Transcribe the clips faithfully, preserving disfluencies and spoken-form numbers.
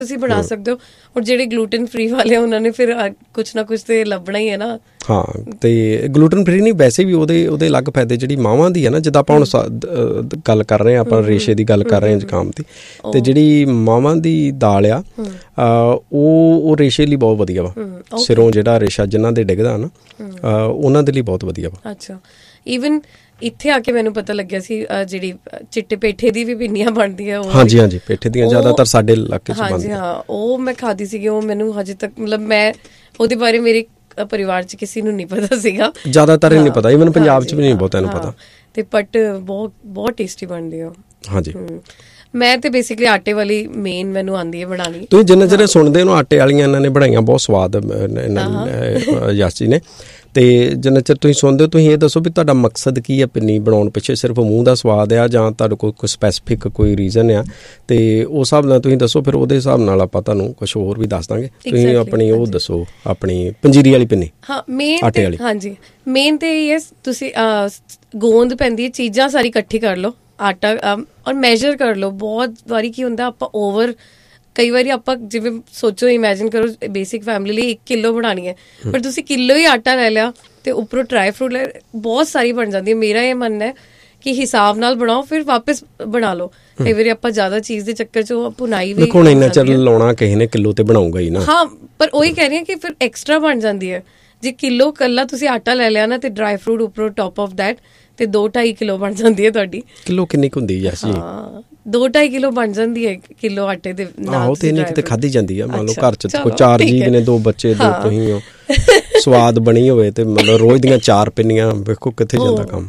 ਤੁਸੀਂ ਬਣਾ ਸਕਦੇ ਹੋ। ਔਰ ਜਿਹੜੇ ਗਲੂਟਨ ਫ੍ਰੀ ਵਾਲੇ ਉਹਨਾਂ ਨੇ ਫਿਰ ਕੁਛ ਨਾ ਕੁਛ ਤੇ ਲੱਭਣਾ ਹੀ ਹੈ ਨਾ। ਹਾਂ, ਤੇ ਗਲੂਟਨ ਫ੍ਰੀ ਨਹੀਂ, ਵੈਸੇ ਵੀ ਉਹਦੇ ਉਹਦੇ ਅਲੱਗ ਫਾਇਦੇ। ਜਿਹੜੀ ਮਾਵਾਂ ਦੀ ਹੈ ਨਾ, ਜਿੱਦਾਂ ਆਪਾਂ ਹੁਣ ਗੱਲ ਕਰ ਰਹੇ ਹਾਂ, ਆਪਾਂ ਰੇਸ਼ੇ ਦੀ ਗੱਲ ਕਰ ਰਹੇ ਹਾਂ ਜ਼ੁਕਾਮ ਦੀ, ਤੇ ਜਿਹੜੀ ਮਾਵਾਂ ਦੀ ਦਾਲ ਆ ਉਹ ਉਹ ਰੇਸ਼ੇ ਲਈ ਬਹੁਤ ਵਧੀਆ ਵਾ। ਸਿਰੋਂ ਜਿਹੜਾ ਰੇਸ਼ਾ ਜਿਨ੍ਹਾਂ ਦੇ ਡਿੱਗਦਾ ਨਾ, ਉਹਨਾਂ ਦੇ ਲਈ ਬਹੁਤ ਵਧੀਆ ਵਾ। ਅੱਛਾ, ਈਵਨ ਇੱਥੇ ਆ ਕੇ ਮੈਨੂੰ ਪਤਾ ਲੱਗਿਆ ਸੀ ਜਿਹੜੀ ਚਿੱਟੇ ਪੇਠੇ ਦੀ ਵੀ ਪਿੰਨੀਆਂ ਬਣਦੀਆਂ। ਹਾਂਜੀ ਹਾਂਜੀ, ਪੇਠੇ ਦੀਆਂ ਜ਼ਿਆਦਾਤਰ ਸਾਡੇ ਇਲਾਕੇ 'ਚ ਬਣਦੀਆਂ। ਹਾਂਜੀ ਹਾਂ, ਉਹ ਮੈਂ ਖਾਧੀ ਸੀਗੀ। ਉਹ ਮੈਨੂੰ ਹਜੇ ਤੱਕ ਮਤਲਬ ਮੈਂ ਉਹਦੇ ਬਾਰੇ ਮੇਰੇ ਪਰਿਵਾਰ 'ਚ ਕਿਸੇ ਨੂੰ ਨਹੀਂ ਪਤਾ ਸੀਗਾ, ਜ਼ਿਆਦਾਤਰ ਹੀ ਨਹੀਂ ਪਤਾ, ਈਵਨ ਪੰਜਾਬ 'ਚ ਵੀ ਨਹੀਂ ਬਹੁਤਿਆਂ ਨੂੰ ਪਤਾ। ਤੇ ਬਟ ਬਹੁਤ ਬਹੁਤ ਟੇਸਟੀ ਬਣਦੀ ਆ। ਹਾਂਜੀ, ਮੈਂ ਤੇ ਬੇਸਿਕਲੀ ਆਟੇ ਵਾਲੀ ਮੇਨ ਮੈਨੂੰ ਆਉਂਦੀ ਹੈ ਬਣਾਉਣੀ। ਤੁਸੀਂ ਜਿੰਨੇ ਜਿਹੜੇ ਸੁਣਦੇ ਹੋ ਆਟੇ ਵਾਲੀਆਂ ਇਹਨਾਂ ਨੇ ਬਣਾਈਆਂ ਬਹੁਤ ਸਵਾਦ ਇਹਨਾਂ ਯਸ਼ ਜੀ ਨੇ। ਤੇ ਜਿੰਨਾ ਚਿਰ ਤੁਸੀਂ ਸੁਣਦੇ ਹੋ, ਤੁਸੀਂ ਇਹ ਦੱਸੋ ਵੀ ਤੁਹਾਡਾ ਮਕਸਦ ਕੀ ਹੈ ਪਿੰਨੀ ਬਣਾਉਣ ਪਿੱਛੇ? ਸਿਰਫ ਮੂੰਹ ਦਾ ਸਵਾਦ ਆ ਜਾਂ ਤੁਹਾਡੇ ਕੋਲ ਕੋਈ ਸਪੈਸੀਫਿਕ ਕੋਈ ਰੀਜ਼ਨ ਆ? ਤੇ ਉਸ ਹਿਸਾਬ ਨਾਲ ਤੁਸੀਂ ਦੱਸੋ, ਫਿਰ ਉਹਦੇ ਹਿਸਾਬ ਨਾਲ ਆਪਾਂ ਤੁਹਾਨੂੰ ਕੁਛ ਹੋਰ ਵੀ ਦੱਸ ਦਾਂਗੇ। ਤੁਸੀਂ ਆਪਣੀ ਉਹ ਦੱਸੋ, ਆਪਣੀ ਪੰਜੀਰੀ ਵਾਲੀ ਪਿੰਨੀ। ਹਾਂ, ਮੇਨ ਆਟੇ ਵਾਲੀ। ਹਾਂਜੀ, ਮੇਨ ਤੇ ਇਹ ਤੁਸੀਂ ਗੋਂਦ ਪੈਂਦੀ ਹੈ, ਚੀਜ਼ਾਂ ਸਾਰੀ ਇਕੱਠੀ ਕਰ ਲਓ, ਆਟਾ ਔਰ ਮੈਜਰ ਕਰ ਲਓ। ਬਹੁਤ ਵਾਰੀ ਕੀ ਹੁੰਦਾ, ਆਪਾਂ ਓਵਰ ਕਈ ਵਾਰੀ ਆਪਾਂ ਜਿਵੇਂ ਸੋਚੋ, ਇਮੈਜਿਨ ਕਰੋ ਬੇਸਿਕ ਫੈਮਿਲੀ ਲਈ ਇੱਕ ਕਿੱਲੋ ਬਣਾਉਣੀ ਹੈ, ਪਰ ਤੁਸੀਂ ਕਿੱਲੋ ਹੀ ਆਟਾ ਲੈ ਲਿਆ ਤੇ ਉੱਪਰੋਂ ਡਰਾਈ ਫਰੂਟ ਲੈ, ਬਹੁਤ ਸਾਰੀ ਬਣ ਜਾਂਦੀ ਹੈ। ਮੇਰਾ ਇਹ ਮੰਨਣਾ ਹੈ ਕਿ ਹਿਸਾਬ ਨਾਲ ਬਣਾਓ, ਫਿਰ ਵਾਪਸ ਬਣਾ ਲਓ। ਕਈ ਵਾਰੀ ਆਪਾਂ ਜ਼ਿਆਦਾ ਚੀਜ਼ ਦੇ ਚੱਕਰ 'ਚ ਭੁਨਾਈ ਵੀ ਹੁਣ ਇੰਨਾ ਚਿਰ ਲਾਉਣਾ ਕਿਸੇ ਨੇ ਕਿੱਲੋ ਤੇ ਬਣਾਊਗਾ ਹੀ ਨਾ। ਹਾਂ, ਪਰ ਉਹੀ ਕਹਿ ਰਹੀ ਹਾਂ ਕਿ ਫਿਰ ਐਕਸਟਰਾ ਬਣ ਜਾਂਦੀ ਹੈ। ਜੇ ਕਿੱਲੋ ਕੱਲਾ ਤੁਸੀਂ ਆਟਾ ਲੈ ਲਿਆ ਨਾ ਤੇ ਡਰਾਈ ਫਰੂਟ ਉੱਪਰੋਂ ਟੌਪ ਆਫ ਦੈਟ, ਤੇ ਦੋ ਢਾਈ ਕਿਲੋ ਬਣ ਜਾਂਦੀ ਹੈ ਤੁਹਾਡੀ। ਕਿਲੋ ਕਿੰਨੀ ਕੁ ਹੁੰਦੀ ਹੈ ਜੀ? ਹਾਂ, ਦੋ ਢਾਈ ਕਿਲੋ ਬਣ ਜਾਂਦੀ ਹੈ ਕਿਲੋ ਆਟੇ ਦੇ ਨਾਲ। ਉਹ ਤੇ ਇੰਨੀ ਕਿਤੇ ਖਾਧੀ ਜਾਂਦੀ ਆ। ਮੰਨ ਲਓ ਘਰ 'ਚ ਕੋਈ ਚਾਰ ਜੀਅ ਨੇ, ਦੋ ਬੱਚੇ, ਦੋ ਤੁਸੀਂ ਹੋ, ਸਵਾਦ ਬਣੀ ਹੋਵੇ ਤੇ ਮਤਲਬ ਰੋਜ਼ ਦੀਆਂ ਚਾਰ ਪਿੰਨੀਆਂ, ਵੇਖੋ ਕਿੱਥੇ ਜਾਂਦਾ ਕੰਮ।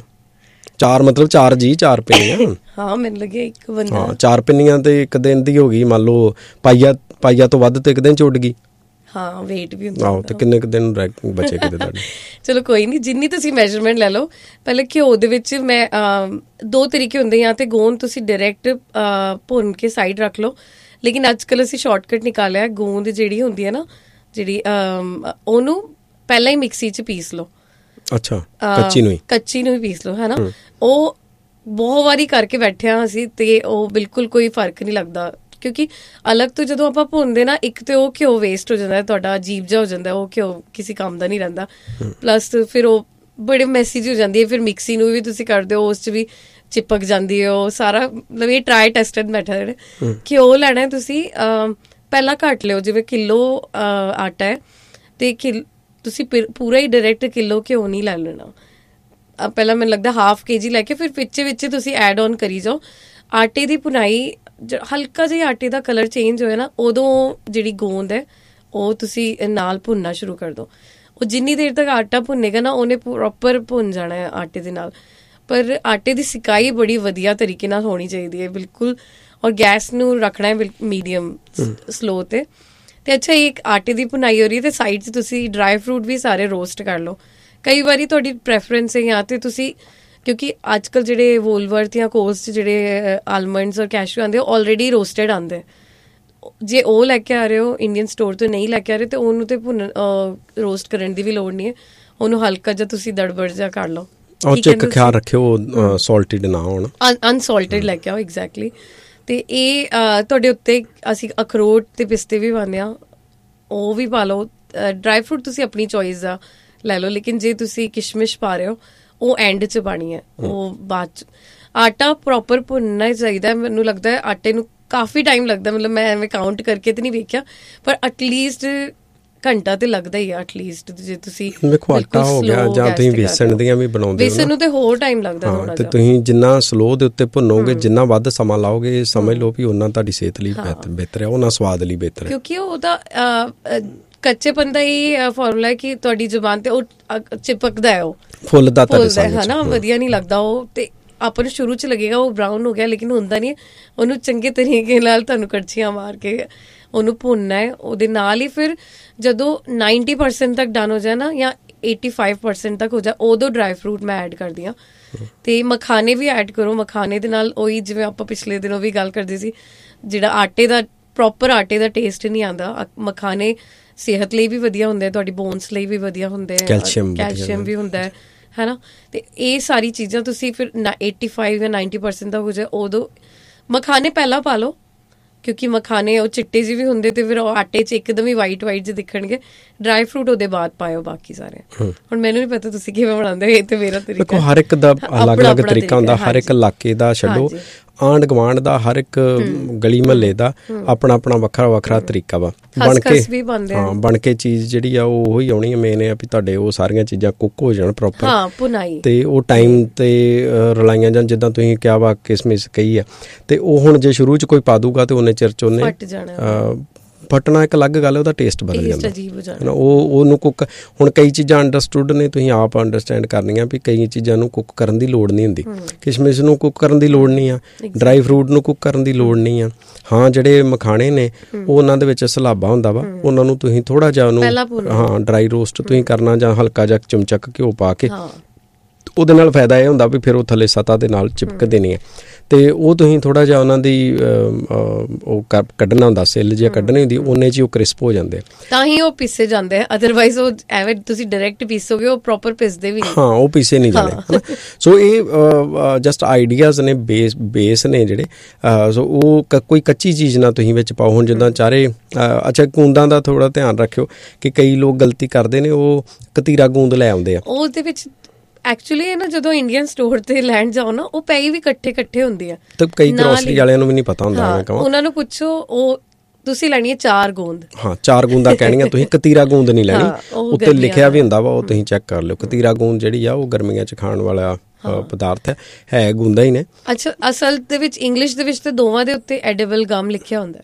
ਚਾਰ ਮਤਲਬ ਚਾਰ ਜੀ, ਚਾਰ ਪਿੰਨੀਆਂ। ਹਾਂ, ਮੈਨੂੰ ਲੱਗਿਆ ਇੱਕ ਬੰਦਾ। ਹਾਂ, ਚਾਰ ਪਿੰਨੀਆਂ ਤੇ ਇੱਕ ਦਿਨ ਦੀ ਹੋ ਗਈ। ਮੰਨ ਲਓ ਪਾਈਆ ਪਾਈਆ ਤੋਂ ਵੱਧ ਤੇ ਇੱਕ ਦਿਨ 'ਚ ਉੱਡ ਗਈ। ਹਾਂ, ਵੇਟ ਵੀ ਹੁੰਦਾ। ਆਹੋ, ਤੇ ਕਿੰਨੇ ਕੁ ਦਿਨ ਬਚੇ ਕਿਤੇ ਤੁਹਾਡੇ? ਚਲੋ ਕੋਈ ਨਹੀਂ, ਜਿੰਨੀ ਤੁਸੀਂ ਮੈਜਰਮੈਂਟ ਲੈ ਲਓ। ਪਹਿਲੇ ਘਿਓ ਦੇ ਵਿੱਚ ਮੈਂ ਦੋ ਤਰੀਕੇ ਹੁੰਦੇ, ਜਾਂ ਤੇ ਗੋਂਦ ਤੁਸੀਂ ਡਾਇਰੈਕਟ ਭੁੰਨ ਕੇ ਸਾਈਡ ਰੱਖ ਲਓ, ਲੇਕਿਨ ਅੱਜ ਕੱਲ੍ਹ ਅਸੀਂ ਸ਼ਾਰਟਕਟ ਨਿਕਾਲਿਆ। ਗੋਂਦ ਜਿਹੜੀ ਹੁੰਦੀ ਹੈ ਨਾ, ਜਿਹੜੀ ਉਹਨੂੰ ਪਹਿਲਾਂ ਹੀ ਮਿਕਸੀ 'ਚ ਪੀਸ ਲਓ। ਅੱਛਾ, ਕੱਚੀ ਨੂੰ ਹੀ ਕੱਚੀ ਨੂੰ ਹੀ ਪੀਸ ਲਓ, ਹੈ ਨਾ। ਉਹ ਬਹੁਤ ਵਾਰੀ ਕਰਕੇ ਬੈਠਿਆ ਅਸੀਂ, ਤੇ ਉਹ ਬਿਲਕੁਲ ਕੋਈ ਫਰਕ ਨਹੀਂ ਲੱਗਦਾ, ਕਿਉਂਕਿ ਅਲੱਗ ਤੋਂ ਜਦੋਂ ਆਪਾਂ ਭੁੰਨਦੇ ਨਾ, ਇੱਕ ਤੇ ਉਹ ਘਿਓ ਵੇਸਟ ਹੋ ਜਾਂਦਾ, ਤੁਹਾਡਾ ਅਜੀਬ ਜਿਹਾ ਹੋ ਜਾਂਦਾ, ਉਹ ਘਿਓ ਕਿਸੇ ਕੰਮ ਦਾ ਨਹੀਂ ਰਹਿੰਦਾ। ਪਲੱਸ ਫਿਰ ਉਹ ਬੜੇ ਮੈਸੀ ਜਿਹੀ ਹੋ ਜਾਂਦੀ ਹੈ। ਫਿਰ ਮਿਕਸੀ ਨੂੰ ਵੀ ਤੁਸੀਂ ਕਰਦੇ ਹੋ, ਉਸ 'ਚ ਵੀ ਚਿਪਕ ਜਾਂਦੀ ਹੈ ਉਹ ਸਾਰਾ। ਮਤਲਬ ਇਹ ਟਰਾਈ ਟੈਸਟਡ ਮੈਥਡ ਹੈ। ਘਿਓ ਲੈਣਾ ਤੁਸੀਂ ਪਹਿਲਾਂ ਘੱਟ ਲਿਓ, ਜਿਵੇਂ ਕਿਲੋ ਆਟਾ ਹੈ ਤੇ ਕਿਲ ਤੁਸੀਂ ਪੂਰਾ ਹੀ ਡਾਇਰੈਕਟ ਕਿਲੋ ਘਿਓ ਨਹੀਂ ਲੈ ਲੈਣਾ। ਪਹਿਲਾਂ ਮੈਨੂੰ ਲੱਗਦਾ ਹਾਫ ਕੇ ਜੀ ਲੈ ਕੇ ਫਿਰ ਵਿੱਚ ਵਿੱਚ ਤੁਸੀਂ ਐਡ ਔਨ ਕਰੀ ਜਾਓ। ਆਟੇ ਦੀ ਭੁਨਾਈ ਹਲਕਾ ਜਿਹਾ ਆਟੇ ਦਾ ਕਲਰ ਚੇਂਜ ਹੋਇਆ ਨਾ, ਉਦੋਂ ਜਿਹੜੀ ਗੋਂਦ ਹੈ ਉਹ ਤੁਸੀਂ ਨਾਲ ਭੁੰਨਣਾ ਸ਼ੁਰੂ ਕਰ ਦਿਓ। ਉਹ ਜਿੰਨੀ ਦੇਰ ਤੱਕ ਆਟਾ ਭੁੰਨੇਗਾ ਨਾ, ਉਹਨੇ ਪ੍ਰੋਪਰ ਭੁੰਨ ਜਾਣਾ ਹੈ ਆਟੇ ਦੇ ਨਾਲ। ਪਰ ਆਟੇ ਦੀ ਸਿਕਾਈ ਬੜੀ ਵਧੀਆ ਤਰੀਕੇ ਨਾਲ ਹੋਣੀ ਚਾਹੀਦੀ ਹੈ, ਬਿਲਕੁਲ। ਔਰ ਗੈਸ ਨੂੰ ਰੱਖਣਾ ਹੈ ਮੀਡੀਅਮ ਸਲੋ ਤੇ। ਤੇ ਅੱਛਾ, ਇੱਕ ਆਟੇ ਦੀ ਭੁਨਾਈ ਹੋ ਰਹੀ ਹੈ ਤੇ ਸਾਈਡ 'ਚ ਤੁਸੀਂ ਡਰਾਈ ਫਰੂਟ ਵੀ ਸਾਰੇ ਰੋਸਟ ਕਰ ਲਓ। ਕਈ ਵਾਰੀ ਤੁਹਾਡੀ ਪ੍ਰੈਫਰੈਂਸ ਹੈ ਜਾਂ ਤੇ ਤੁਸੀਂ, ਕਿਉਂਕਿ ਅੱਜ ਕੱਲ੍ਹ ਜਿਹੜੇ ਵੋਲਵਰਥ ਜਾਂ ਕੋਸਟ ਜਿਹੜੇ ਆਲਮੰਡਸ ਔਰ ਕੈਸ਼ੂ ਆਉਂਦੇ, ਉਹ ਆਲਰੇਡੀ ਰੋਸਟਡ ਆਉਂਦੇ। ਜੇ ਉਹ ਲੈ ਕੇ ਆ ਰਹੇ ਹੋ ਇੰਡੀਅਨ ਸਟੋਰ ਤੋਂ ਨਹੀਂ ਲੈ ਕੇ ਆ ਰਹੇ, ਤੇ ਉਹਨੂੰ ਤੇ ਭੁੰਨ ਰੋਸਟ ਕਰਨ ਦੀ ਵੀ ਲੋੜ ਨਹੀਂ ਹੈ। ਉਹਨੂੰ ਹਲਕਾ ਜਿਹਾ ਤੁਸੀਂ ਦੜਬੜ ਜਿਹਾ ਕਰ ਲਓ। ਉਹ 'ਚ ਇੱਕ ਖਿਆਲ ਰੱਖਿਓ ਸੌਲਟਡ ਨਾ ਹੋਣ, ਅਨਸੌਲਟਡ ਲੈ ਕੇ ਆਓ। ਐਗਜ਼ੈਕਟਲੀ। ਤੇ ਇਹ ਤੁਹਾਡੇ ਉੱਤੇ ਅਸੀਂ ਅਖਰੋਟ ਤੇ ਪਿਸਤੇ ਵੀ ਪਾਉਂਦੇ ਹਾਂ, ਉਹ ਵੀ ਪਾ ਲਓ। ਡਰਾਈ ਫਰੂਟ ਤੁਸੀਂ ਆਪਣੀ ਚੋਇਸ ਦਾ ਲੈ ਲਓ, ਲੇਕਿਨ ਜੇ ਤੁਸੀਂ ਕਿਸ਼ਮਿਸ਼ ਪਾ ਰਹੇ ਹੋ ਉਹ ਐਂਡ 'ਚ ਪਾਣੀ ਹੈ, ਉਹ ਬਾਅਦ 'ਚ। ਆਟਾ ਪ੍ਰੋਪਰ ਭੁੰਨਣਾ ਚਾਹੀਦਾ। ਮੈਨੂੰ ਲੱਗਦਾ ਹੈ ਆਟੇ ਨੂੰ ਕਾਫੀ ਟਾਈਮ ਲੱਗਦਾ, ਮਤਲਬ ਮੈਂ ਐਵੇਂ ਕਾਊਂਟ ਕਰਕੇ ਤੇ ਨਹੀਂ ਵੇਖਿਆ, ਪਰ ਐਟਲੀਸਟ ਘੰਟਾ ਤੇ ਲੱਗਦਾ ਹੀ ਆ ਐਟਲੀਸਟ। ਜੇ ਤੁਸੀਂ ਵੇਖੋ ਆਟਾ ਹੋ ਗਿਆ, ਜਾਂ ਤੁਸੀਂ ਵੇਸਣ ਦੀਆਂ ਵੀ ਬਣਾਉਂਦੇ ਹੋ, ਵੇਸਣ ਨੂੰ ਤੇ ਹੋਰ ਟਾਈਮ ਲੱਗਦਾ ਥੋੜਾ ਜਿਹਾ। ਤੁਸੀਂ ਜਿੰਨਾ ਸਲੋ ਦੇ ਉੱਤੇ ਭੁੰਨੋਗੇ, ਜਿੰਨਾ ਵੱਧ ਸਮਾਂ ਲਾਓਗੇ, ਸਮਝ ਲਓ ਵੀ ਉਹਨਾਂ ਤੁਹਾਡੀ ਸਿਹਤ ਲਈ ਬਿਹਤਰ ਹੈ, ਉਹਨਾਂ ਸਵਾਦ ਲਈ ਬਿਹਤਰ ਹੈ। ਕਿਉਂਕਿ ਉਹਦਾ ਕੱਚੇਪਨ ਦਾ ਹੀ ਫਾਰਮੂਲਾ ਹੈ ਕਿ ਤੁਹਾਡੀ ਜ਼ੁਬਾਨ ਤੇ ਉਹ ਚਿਪਕਦਾ ਹੈ, ਉਹ ਫੁੱਲਦਾ ਹੈ ਨਾ, ਵਧੀਆ ਨਹੀਂ ਲੱਗਦਾ ਉਹ। ਤੇ ਆਪਾਂ ਨੂੰ ਸ਼ੁਰੂ 'ਚ ਲੱਗੇਗਾ ਉਹ ਬਰਾਊਨ ਹੋ ਗਿਆ, ਲੇਕਿਨ ਹੁੰਦਾ ਨਹੀਂ। ਉਹਨੂੰ ਚੰਗੇ ਤਰੀਕੇ ਨਾਲ ਤੁਹਾਨੂੰ ਕੜਛੀਆਂ ਮਾਰ ਕੇ ਉਹਨੂੰ ਭੁੰਨਣਾ ਹੈ। ਉਹਦੇ ਨਾਲ ਹੀ ਫਿਰ ਜਦੋਂ ਨਾਈਨਟੀ ਪਰਸੈਂਟ ਤੱਕ ਡਨ ਹੋ ਜਾਏ ਨਾ, ਜਾਂ ਏਟੀ ਫਾਈਵ ਪਰਸੈਂਟ ਤੱਕ ਹੋ ਜਾਏ, ਉਦੋਂ ਡਰਾਈ ਫਰੂਟ ਮੈਂ ਐਡ ਕਰਦੀ ਹਾਂ। ਤੇ ਮਖਾਨੇ ਵੀ ਐਡ ਕਰੋ। ਮਖਾਨੇ ਦੇ ਨਾਲ ਉਹੀ ਜਿਵੇਂ ਆਪਾਂ ਪਿਛਲੇ ਦਿਨੋਂ ਵੀ ਗੱਲ ਕਰਦੇ ਸੀ, ਜਿਹੜਾ ਆਟੇ ਦਾ ਪ੍ਰੋਪਰ ਆਟੇ ਦਾ ਟੇਸਟ ਨਹੀਂ ਆਉਂਦਾ। ਮਖਾਨੇ ਸਿਹਤ ਲਈ ਵੀ ਵਧੀਆ ਹੁੰਦੇ, ਤੁਹਾਡੀ ਬੋਨਸ ਲਈ ਵੀ ਵਧੀਆ ਹੁੰਦੇ, ਕੈਲਸ਼ੀਅਮ ਕੈਲਸ਼ੀਅਮ ਵੀ ਹੁੰਦਾ ਹੈ ਨਾ। ਤੇ ਇਹ ਸਾਰੀ ਚੀਜ਼ਾਂ ਤੁਸੀਂ ਫਿਰ ਏਟੀ ਫਾਈਵ ਜਾਂ ਨਾਈਨਟੀ ਪਰਸੈਂਟ ਦਾ ਹੋ ਜਾਏ, ਉਦੋਂ ਮਖਾਨੇ ਪਹਿਲਾਂ ਪਾ ਲਓ, ਕਿਉਂਕਿ ਮਖਾਣੇ ਉਹ ਚਿੱਟੇ ਜਿਹੇ ਵੀ ਹੁੰਦੇ ਤੇ ਫਿਰ ਉਹ ਆਟੇ 'ਚ ਇੱਕਦਮ ਹੀ ਵਾਈਟ ਵਾਈਟ ਜਿਹੇ ਦਿਖਣਗੇ। ਡਰਾਈ ਫਰੂਟ ਉਹਦੇ ਬਾਅਦ ਪਾਇਓ ਬਾਕੀ ਸਾਰੇ। ਹੁਣ ਮੈਨੂੰ ਨਹੀਂ ਪਤਾ ਤੁਸੀਂ ਕਿਵੇਂ ਬਣਾਉਂਦੇ ਹੋ, ਇਹ ਤੇ ਮੇਰਾ ਤਰੀਕਾ। ਦੇਖੋ ਹਰ ਇੱਕ ਦਾ ਅਲੱਗ ਅਲੱਗ ਤਰੀਕਾ ਹੁੰਦਾ, ਹਰ ਇੱਕ ਇਲਾਕੇ ਦਾ ਛੱਡੋ, ਆਂਢ ਗੁਆਂਢ ਦਾ, ਹਰ ਇੱਕ ਗਲੀ ਮਹੱਲੇ ਦਾ ਆਪਣਾ ਆਪਣਾ ਵੱਖਰਾ ਵੱਖਰਾ ਤਰੀਕਾ ਵਾ ਬਣ ਕੇ। ਹਾਂ, ਬਣ ਕੇ ਚੀਜ਼ ਜਿਹੜੀ ਆ ਉਹ ਉਹੀ ਆਉਣੀ ਹੈ। ਮੇਨ ਆ ਵੀ ਤੁਹਾਡੇ ਉਹ ਸਾਰੀਆਂ ਚੀਜ਼ਾਂ ਕੁੱਕ ਹੋ ਜਾਣ ਪ੍ਰੋਪਰ, ਹਾਂ ਭੁਨਾਈ, ਤੇ ਉਹ ਟਾਈਮ ਤੇ ਰਲਾਈਆਂ ਜਾਣ। ਜਿੱਦਾਂ ਤੁਸੀਂ ਕਿਹਾ ਵਾ ਕਿਸਮਿਸ ਕਹੀ ਆ, ਤੇ ਉਹ ਹੁਣ ਜੇ ਸ਼ੁਰੂ 'ਚ ਕੋਈ ਪਾ ਦੂਗਾ ਤੇ ਉਹਨੇ ਚਿਰ 'ਚ ਉਹਨੇ ਫਟਣਾ ਇੱਕ ਅਲੱਗ ਗੱਲ ਹੈ, ਉਹਦਾ ਟੇਸਟ ਬਦਲ ਜਾਂਦਾ। ਉਹ ਉਹਨੂੰ ਕੁੱਕ, ਹੁਣ ਕਈ ਚੀਜ਼ਾਂ ਅੰਡਰਸਟੂਡ ਨੇ, ਤੁਸੀਂ ਆਪ ਅੰਡਰਸਟੈਂਡ ਕਰਨੀਆਂ ਵੀ ਕਈ ਚੀਜ਼ਾਂ ਨੂੰ ਕੁੱਕ ਕਰਨ ਦੀ ਲੋੜ ਨਹੀਂ ਹੁੰਦੀ। ਕਿਸ਼ਮਿਸ਼ ਨੂੰ ਕੁੱਕ ਕਰਨ ਦੀ ਲੋੜ ਨਹੀਂ ਆ, ਡਰਾਈ ਫਰੂਟ ਨੂੰ ਕੁੱਕ ਕਰਨ ਦੀ ਲੋੜ ਨਹੀਂ ਆ। ਹਾਂ, ਜਿਹੜੇ ਮਖਾਣੇ ਨੇ ਉਹ ਉਹਨਾਂ ਦੇ ਵਿੱਚ ਸਲਾਬਾ ਹੁੰਦਾ ਵਾ, ਉਹਨਾਂ ਨੂੰ ਤੁਸੀਂ ਥੋੜ੍ਹਾ ਜਿਹਾ ਉਹਨੂੰ ਹਾਂ ਡਰਾਈ ਰੋਸਟ ਤੁਸੀਂ ਕਰਨਾ, ਜਾਂ ਹਲਕਾ ਜਿਹਾ ਚਮਚਾ ਘਿਓ ਪਾ ਕੇ। ਉਹਦੇ ਨਾਲ ਫਾਇਦਾ ਇਹ ਹੁੰਦਾ ਵੀ ਫਿਰ ਉਹ ਥੱਲੇ ਸਤ੍ਹਾ ਦੇ ਨਾਲ ਚਿਪਕਦੇ ਨਹੀਂ ਹੈ, ਤੇ ਉਹ ਤੁਸੀਂ ਥੋੜ੍ਹਾ ਜਿਹਾ ਉਹਨਾਂ ਦੀ ਉਹ ਕੱਢਣਾ ਹੁੰਦਾ, ਸਿੱਲ ਜਿਹਾ ਕੱਢਣੀ ਹੁੰਦੀ, ਉਹਨੇ 'ਚ ਉਹ ਕ੍ਰਿਸਪ ਹੋ ਜਾਂਦੇ, ਤਾਂ ਹੀ ਉਹ ਪੀਸੇ ਜਾਂਦੇ ਆ। ਅਦਰਵਾਈਜ਼ ਉਹ ਐਵੇਂ ਤੁਸੀਂ ਡਾਇਰੈਕਟ ਪੀਸੋਗੇ ਉਹ ਪ੍ਰੋਪਰ ਪੀਸਦੇ ਵੀ ਨਹੀਂ। ਹਾਂ, ਉਹ ਪੀਸੇ ਨਹੀਂ ਜਾਂਦੇ। ਸੋ ਇਹ ਜਸਟ ਆਈਡੀਆਜ਼ ਨੇ, ਬੇਸ ਬੇਸ ਨੇ ਜਿਹੜੇ। ਸੋ ਉਹ ਕੋਈ ਕੱਚੀ ਚੀਜ਼ ਨਾ ਤੁਸੀਂ ਵਿੱਚ ਪਾਓ। ਹੁਣ ਜਿੱਦਾਂ ਚਾਰੇ ਅੱਛਾ, ਗੂੰਦਾਂ ਦਾ ਥੋੜ੍ਹਾ ਧਿਆਨ ਰੱਖਿਓ ਕਿ ਕਈ ਲੋਕ ਗਲਤੀ ਕਰਦੇ ਨੇ, ਉਹ ਕਤੀਰਾ ਗੂੰਦ ਲੈ ਆਉਂਦੇ ਆ। ਉਹਦੇ ਵਿੱਚ ਐਕਚੁਅਲੀ ਇਹ ਨਾ ਜਦੋਂ ਇੰਡੀਅਨ ਸਟੋਰ ਤੇ ਲੈਣ ਜਾਓ ਨਾ, ਉਹ ਪਈ ਵੀ ਇਕੱਠੇ ਇਕੱਠੇ ਹੁੰਦੇ ਆ, ਤੇ ਕਈ ਗਰੋਸਰੀ ਵਾਲਿਆਂ ਨੂੰ ਵੀ ਨਹੀਂ ਪਤਾ ਹੁੰਦਾ। ਉਹਨਾਂ ਨੂੰ ਪੁੱਛੋ, ਉਹ ਤੁਸੀਂ ਲੈਣੀ ਹੈ ਚਾਰ ਗੂੰਦ। ਹਾਂ, ਚਾਰ ਗੂੰਦਾਂ ਕਹਿਣੀਆਂ ਤੁਸੀਂ, ਕਤੀਰਾ ਗੂੰਦ ਨਹੀਂ ਲੈਣੀ। ਉੱਤੇ ਲਿਖਿਆ ਵੀ ਹੁੰਦਾ ਵਾ, ਉਹ ਤੁਸੀਂ ਚੈੱਕ ਕਰ ਲਿਓ। ਕਤੀਰਾ ਗੂੰਦ ਜਿਹੜੀ ਆ ਉਹ ਗਰਮੀਆਂ 'ਚ ਖਾਣ ਵਾਲਾ ਪਦਾਰਥ ਹੈ, ਹੈ ਗੂੰਦਾਂ ਹੀ ਨੇ। ਅੱਛਾ, ਅਸਲ ਦੇ ਵਿੱਚ ਇੰਗਲਿਸ਼ ਦੇ ਵਿੱਚ ਤੇ ਦੋਵਾਂ ਦੇ ਉੱਤੇ ਐਡੀਬਲ ਗਮ ਲਿਖਿਆ ਹੁੰਦਾ,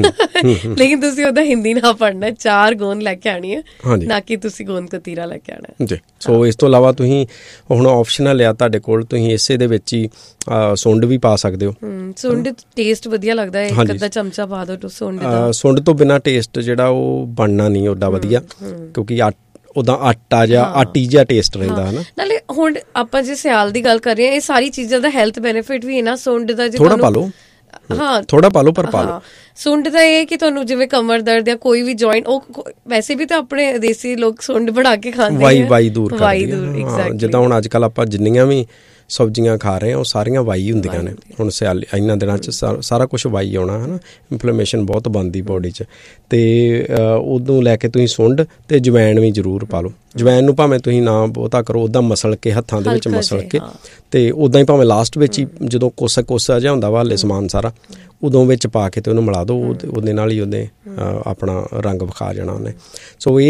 ਲੇਕਿਨ ਤੁਸੀਂ ਉਹਦਾ ਹਿੰਦੀ ਨਾ ਪੜ੍ਹਨਾ। ਚਾਰ ਗੋਂਦ ਲੈ ਕੇ ਆਣੀ ਹੈ, ਨਾ ਕਿ ਤੁਸੀਂ ਗੋਂਦ ਕਤੀਰਾ ਲੈ ਕੇ ਆਣਾ ਜੀ। ਸੋ ਇਸ ਤੋਂ ਇਲਾਵਾ ਤੁਸੀਂ ਹੁਣ ਆਪਸ਼ਨਲ ਆ ਤੁਹਾਡੇ ਕੋਲ, ਤੁਸੀਂ ਇਸੇ ਦੇ ਵਿੱਚ ਹੀ ਸੁੰਡ ਵੀ ਪਾ ਸਕਦੇ ਹੋ। ਸੁੰਡ ਟੇਸਟ ਵਧੀਆ ਲੱਗਦਾ ਹੈ, ਇੱਕ ਅੱਧਾ ਚਮਚਾ ਪਾ ਦਿਓ ਸੁੰਡ ਦਾ। ਸੁੰਡ ਤੋਂ ਬਿਨਾਂ ਟੇਸਟ ਜਿਹੜਾ ਉਹ ਬਣਨਾ ਨਹੀਂ ਓਡਾ ਵਧੀਆ, ਕਿਉਂਕਿ ਉਹਦਾ ਆਟਾ ਜਾਂ ਆਟੀ ਜਿਹਾ ਟੇਸਟ ਰਹਿੰਦਾ ਹੈ ਨਾ। ਨਾਲੇ ਹੁਣ ਆਪਾਂ ਜੇ ਸਿਆਲ ਦੀ ਗੱਲ ਕਰ ਰਹੇ ਹਾਂ, ਇਹ ਸਾਰੀ ਚੀਜ਼ਾਂ ਦਾ ਹੈਲਥ ਬੈਨੀਫਿਟ ਵੀ ਹੈ ਨਾ। ਸੁੰਡ ਦਾ ਥੋੜਾ ਪਾ ਲਓ, ਹਾਂ ਥੋੜਾ ਪਾ ਲਓ, ਪਰ ਪਾ ਲਓ। ਸੁੰਡ ਦਾ ਇਹ ਕਿ ਤੁਹਾਨੂੰ ਜਿਵੇਂ ਕਮਰ ਦਰਦ ਜਾਂ ਕੋਈ ਵੀ ਜੁਆਇੰਟ, ਉਹ ਵੈਸੇ ਵੀ ਤਾਂ ਆਪਣੇ ਦੇਸੀ ਲੋਕ ਸੁੰਡ ਬਣਾ ਕੇ ਖਾਂਦੇ, ਵਾਈ ਵਾਈ ਦੂਰ ਕਰਦੀ ਹੈ। ਜਿੱਦਾਂ ਹੁਣ ਅੱਜ ਕੱਲ੍ਹ ਆਪਾਂ ਜਿੰਨੀਆਂ ਵੀ ਸਬਜ਼ੀਆਂ ਖਾ ਰਹੇ ਹਾਂ ਉਹ ਸਾਰੀਆਂ ਵਾਈ ਹੁੰਦੀਆਂ ਨੇ। ਹੁਣ ਸਿਆਲ ਇਹਨਾਂ ਦਿਨਾਂ 'ਚ ਸਾਰਾ ਕੁਛ ਵਾਈ ਆਉਣਾ ਹੈ ਨਾ, ਇਨਫਲੇਮੇਸ਼ਨ ਬਹੁਤ ਬਣਦੀ ਬੋਡੀ 'ਚ। ਅਤੇ ਉਦੋਂ ਲੈ ਕੇ ਤੁਸੀਂ ਸੁੰਡ ਅਤੇ ਜਵੈਣ ਵੀ ਜ਼ਰੂਰ ਪਾ ਲਓ। ਜਵੈਣ ਨੂੰ ਭਾਵੇਂ ਤੁਸੀਂ ਨਾ ਬਹੁਤਾ ਕਰੋ, ਉੱਦਾਂ ਮਸਲ ਕੇ ਹੱਥਾਂ ਦੇ ਵਿੱਚ ਮਸਲ ਕੇ, ਅਤੇ ਉੱਦਾਂ ਹੀ ਭਾਵੇਂ ਲਾਸਟ ਵਿੱਚ ਹੀ ਜਦੋਂ ਕੋਸਾ ਕੋਸਾ ਜਿਹਾ ਹੁੰਦਾ ਵਾ ਹਾਲੇ ਸਮਾਨ ਸਾਰਾ, ਉਦੋਂ ਵਿੱਚ ਪਾ ਕੇ ਅਤੇ ਉਹਨੂੰ ਮਿਲਾ ਦਿਓ। ਉਹਦੇ ਨਾਲ ਹੀ ਉਹਨੇ ਆਪਣਾ ਰੰਗ ਵਿਖਾ ਜਾਣਾ ਉਹਨੇ। ਸੋ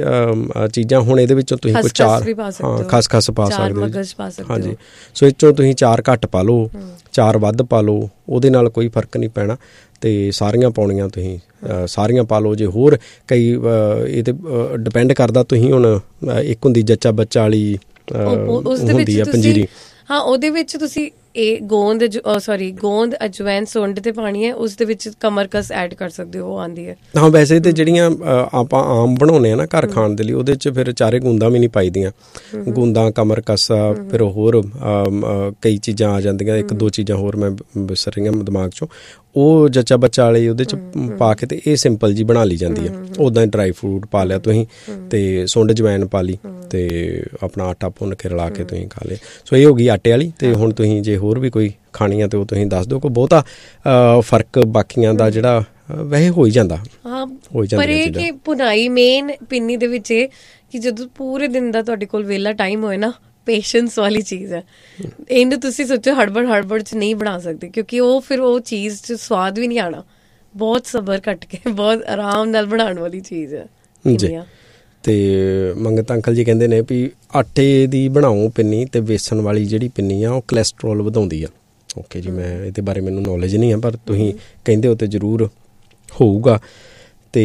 ਇਹ ਚੀਜ਼ਾਂ ਹੁਣ ਇਹਦੇ ਵਿੱਚੋਂ ਤੁਸੀਂ ਕੋਈ ਚਾਰ, ਹਾਂ ਖਸ ਖਸ ਪਾ ਸਕਦੇ ਹੋ। ਹਾਂਜੀ, ਸੋ ਇਹ 'ਚੋਂ ਤੁਸੀਂ ਚਾਰ ਘੱਟ ਪਾ ਲਓ, ਚਾਰ ਵੱਧ ਪਾ ਲਓ, ਉਹਦੇ ਨਾਲ ਕੋਈ ਫਰਕ ਨਹੀਂ ਪੈਣਾ। ਅਤੇ ਸਾਰੀਆਂ ਪਾਉਣੀਆਂ ਤੁਸੀਂ ਸਾਰੀਆਂ ਪਾ ਲਓ। ਜੇ ਹੋਰ ਕਈ ਇਹ 'ਤੇ ਡਿਪੈਂਡ ਕਰਦਾ, ਤੁਸੀਂ ਹੁਣ ਇੱਕ ਹੁੰਦੀ ਜੱਚਾ ਬੱਚਾ ਵਾਲੀ ਹੁੰਦੀ ਆ ਪੰਜੀਰੀ, ਹਾਂ ਉਹਦੇ ਵਿੱਚ ਤੁਸੀਂ ਇਹ ਗੋਂਦ ਸੋਰੀ ਗੋਂਦ ਅਜਵੈਨ ਸੁੰਡ ਤੇ ਪਾਣੀ ਹੈ, ਉਸ ਦੇ ਵਿੱਚ ਕਮਰਕਸ ਐਡ ਕਰ ਸਕਦੇ ਹੋ, ਉਹ ਆਉਂਦੀ ਹੈ। ਹਾਂ, ਵੈਸੇ ਤਾਂ ਜਿਹੜੀਆਂ ਆਪਾਂ ਆਮ ਬਣਾਉਂਦੇ ਹਾਂ ਨਾ ਘਰ ਖਾਣ ਦੇ ਲਈ, ਉਹਦੇ 'ਚ ਫਿਰ ਚਾਰੇ ਗੂੰਦਾਂ ਵੀ ਨਹੀਂ ਪਾਈਦੀਆਂ। ਗੂੰਦਾਂ, ਕਮਰਕਸ, ਫਿਰ ਹੋਰ ਕਈ ਚੀਜ਼ਾਂ ਆ ਜਾਂਦੀਆਂ। ਇੱਕ ਦੋ ਚੀਜ਼ਾਂ ਹੋਰ ਮੈਂ ਵਿਸਰ ਰਹੀਆਂ ਦਿਮਾਗ 'ਚੋਂ, ਉਹ ਜੱਚਾ ਬੱਚਾ ਵਾਲੀ ਉਹਦੇ 'ਚ ਪਾ ਕੇ ਅਤੇ ਇਹ ਸਿੰਪਲ ਜੀ ਬਣਾ ਲਈ ਜਾਂਦੀ ਹੈ। ਉੱਦਾਂ ਹੀ ਡਰਾਈ ਫਰੂਟ ਪਾ ਲਿਆ ਤੁਸੀਂ, ਅਤੇ ਸੁੰਡ ਜਵੈਨ ਪਾ ਲਈ, ਅਤੇ ਆਪਣਾ ਆਟਾ ਭੁੰਨ ਕੇ ਰਲਾ ਕੇ ਤੁਸੀਂ ਖਾ ਲਿਆ। ਸੋ ਇਹ ਹੋ ਗਈ ਆਟੇ ਵਾਲੀ। ਅਤੇ ਹੁਣ ਤੁਸੀਂ ਜੇ ਹੋਰ ਵੀ ਕੋਈ ਖਾਣੀ ਆ ਤਾਂ ਉਹ ਤੁਸੀਂ ਦੱਸ ਦਿਓ। ਕੋਈ ਬਹੁਤਾ ਫਰਕ ਬਾਕੀਆਂ ਦਾ ਜਿਹੜਾ ਵੈਸੇ ਹੋ ਹੀ ਜਾਂਦਾ, ਹੋ ਹੀ ਜਾਂਦਾ। ਪਰ ਇਹ ਕਿ ਭੁਨਾਈ ਮੇਨ ਪਿੰਨੀ ਦੇ ਵਿੱਚ ਇਹ ਕਿ ਜਦੋਂ ਪੂਰੇ ਦਿਨ ਦਾ ਤੁਹਾਡੇ ਕੋਲ ਵਿਹਲਾ ਟਾਈਮ ਹੋਏ ਨਾ, ਪੇਸ਼ੈਂਸ ਵਾਲੀ ਚੀਜ਼ ਹੈ। ਇਹਨੂੰ ਤੁਸੀਂ ਸੋਚੋ ਹੜਬੜ ਹੜਬੜ 'ਚ ਨਹੀਂ ਬਣਾ ਸਕਦੇ, ਕਿਉਂਕਿ ਉਹ ਫਿਰ ਉਹ ਚੀਜ਼ 'ਚ ਸਵਾਦ ਵੀ ਨਹੀਂ ਆਉਣਾ। ਬਹੁਤ ਸਬਰ ਕੱਟ ਕੇ, ਬਹੁਤ ਆਰਾਮ ਨਾਲ ਬਣਾਉਣ ਵਾਲੀ ਚੀਜ਼ ਹੈ ਜੀ। ਅਤੇ ਮੰਗਤ ਅੰਕਲ ਜੀ ਕਹਿੰਦੇ ਨੇ ਵੀ ਆਟੇ ਦੀ ਬਣਾਓ ਪਿੰਨੀ, ਅਤੇ ਵੇਸਣ ਵਾਲੀ ਜਿਹੜੀ ਪਿੰਨੀ ਆ ਉਹ ਕੋਲੈਸਟਰੋਲ ਵਧਾਉਂਦੀ ਆ। ਓਕੇ ਜੀ, ਮੈਂ ਇਹਦੇ ਬਾਰੇ ਮੈਨੂੰ ਨੌਲੇਜ ਨਹੀਂ ਆ, ਪਰ ਤੁਸੀਂ ਕਹਿੰਦੇ ਹੋ ਤਾਂ ਜ਼ਰੂਰ ਹੋਊਗਾ। ਅਤੇ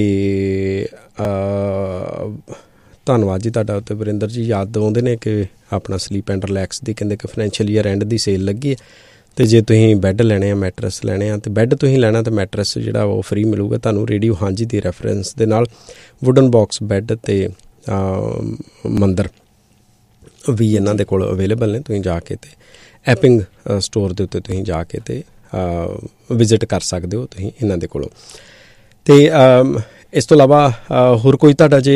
ਧੰਨਵਾਦ ਜੀ ਤੁਹਾਡਾ। ਉੱਤੇ ਵਰਿੰਦਰ ਜੀ ਯਾਦ ਦਿਵਾਉਂਦੇ ਨੇ ਕਿ ਆਪਣਾ ਸਲੀਪ ਐਂਡ ਰਿਲੈਕਸ ਦੀ ਕਹਿੰਦੇ ਕਿ financial year and the sale ਲੱਗੀ ਹੈ, ਅਤੇ ਜੇ ਤੁਸੀਂ ਬੈੱਡ ਲੈਣੇ ਆ, ਮੈਟਰਸ ਲੈਣੇ ਆ, ਅਤੇ ਬੈੱਡ ਤੁਸੀਂ ਲੈਣਾ ਤਾਂ ਮੈਟਰਸ ਜਿਹੜਾ ਉਹ ਫਰੀ ਮਿਲੂਗਾ ਤੁਹਾਨੂੰ ਰੇਡੀਓ ਹਾਂਜੀ ਦੀ ਰੈਫਰੈਂਸ ਦੇ ਨਾਲ। ਵੁਡਨ ਬਾਕਸ ਬੈੱਡ ਅਤੇ ਮੰਦਰ ਵੀ ਇਹਨਾਂ ਦੇ ਕੋਲ ਅਵੇਲੇਬਲ ਨੇ। ਤੁਸੀਂ ਜਾ ਕੇ ਅਤੇ ਐਪਿੰਗ ਸਟੋਰ ਦੇ ਉੱਤੇ ਤੁਸੀਂ ਜਾ ਕੇ ਅਤੇ ਵਿਜ਼ਿਟ ਕਰ ਸਕਦੇ ਹੋ ਤੁਸੀਂ ਇਹਨਾਂ ਦੇ ਕੋਲੋਂ। ਅਤੇ ਇਸ ਤੋਂ ਇਲਾਵਾ ਹੋਰ ਕੋਈ ਤੁਹਾਡਾ ਜੇ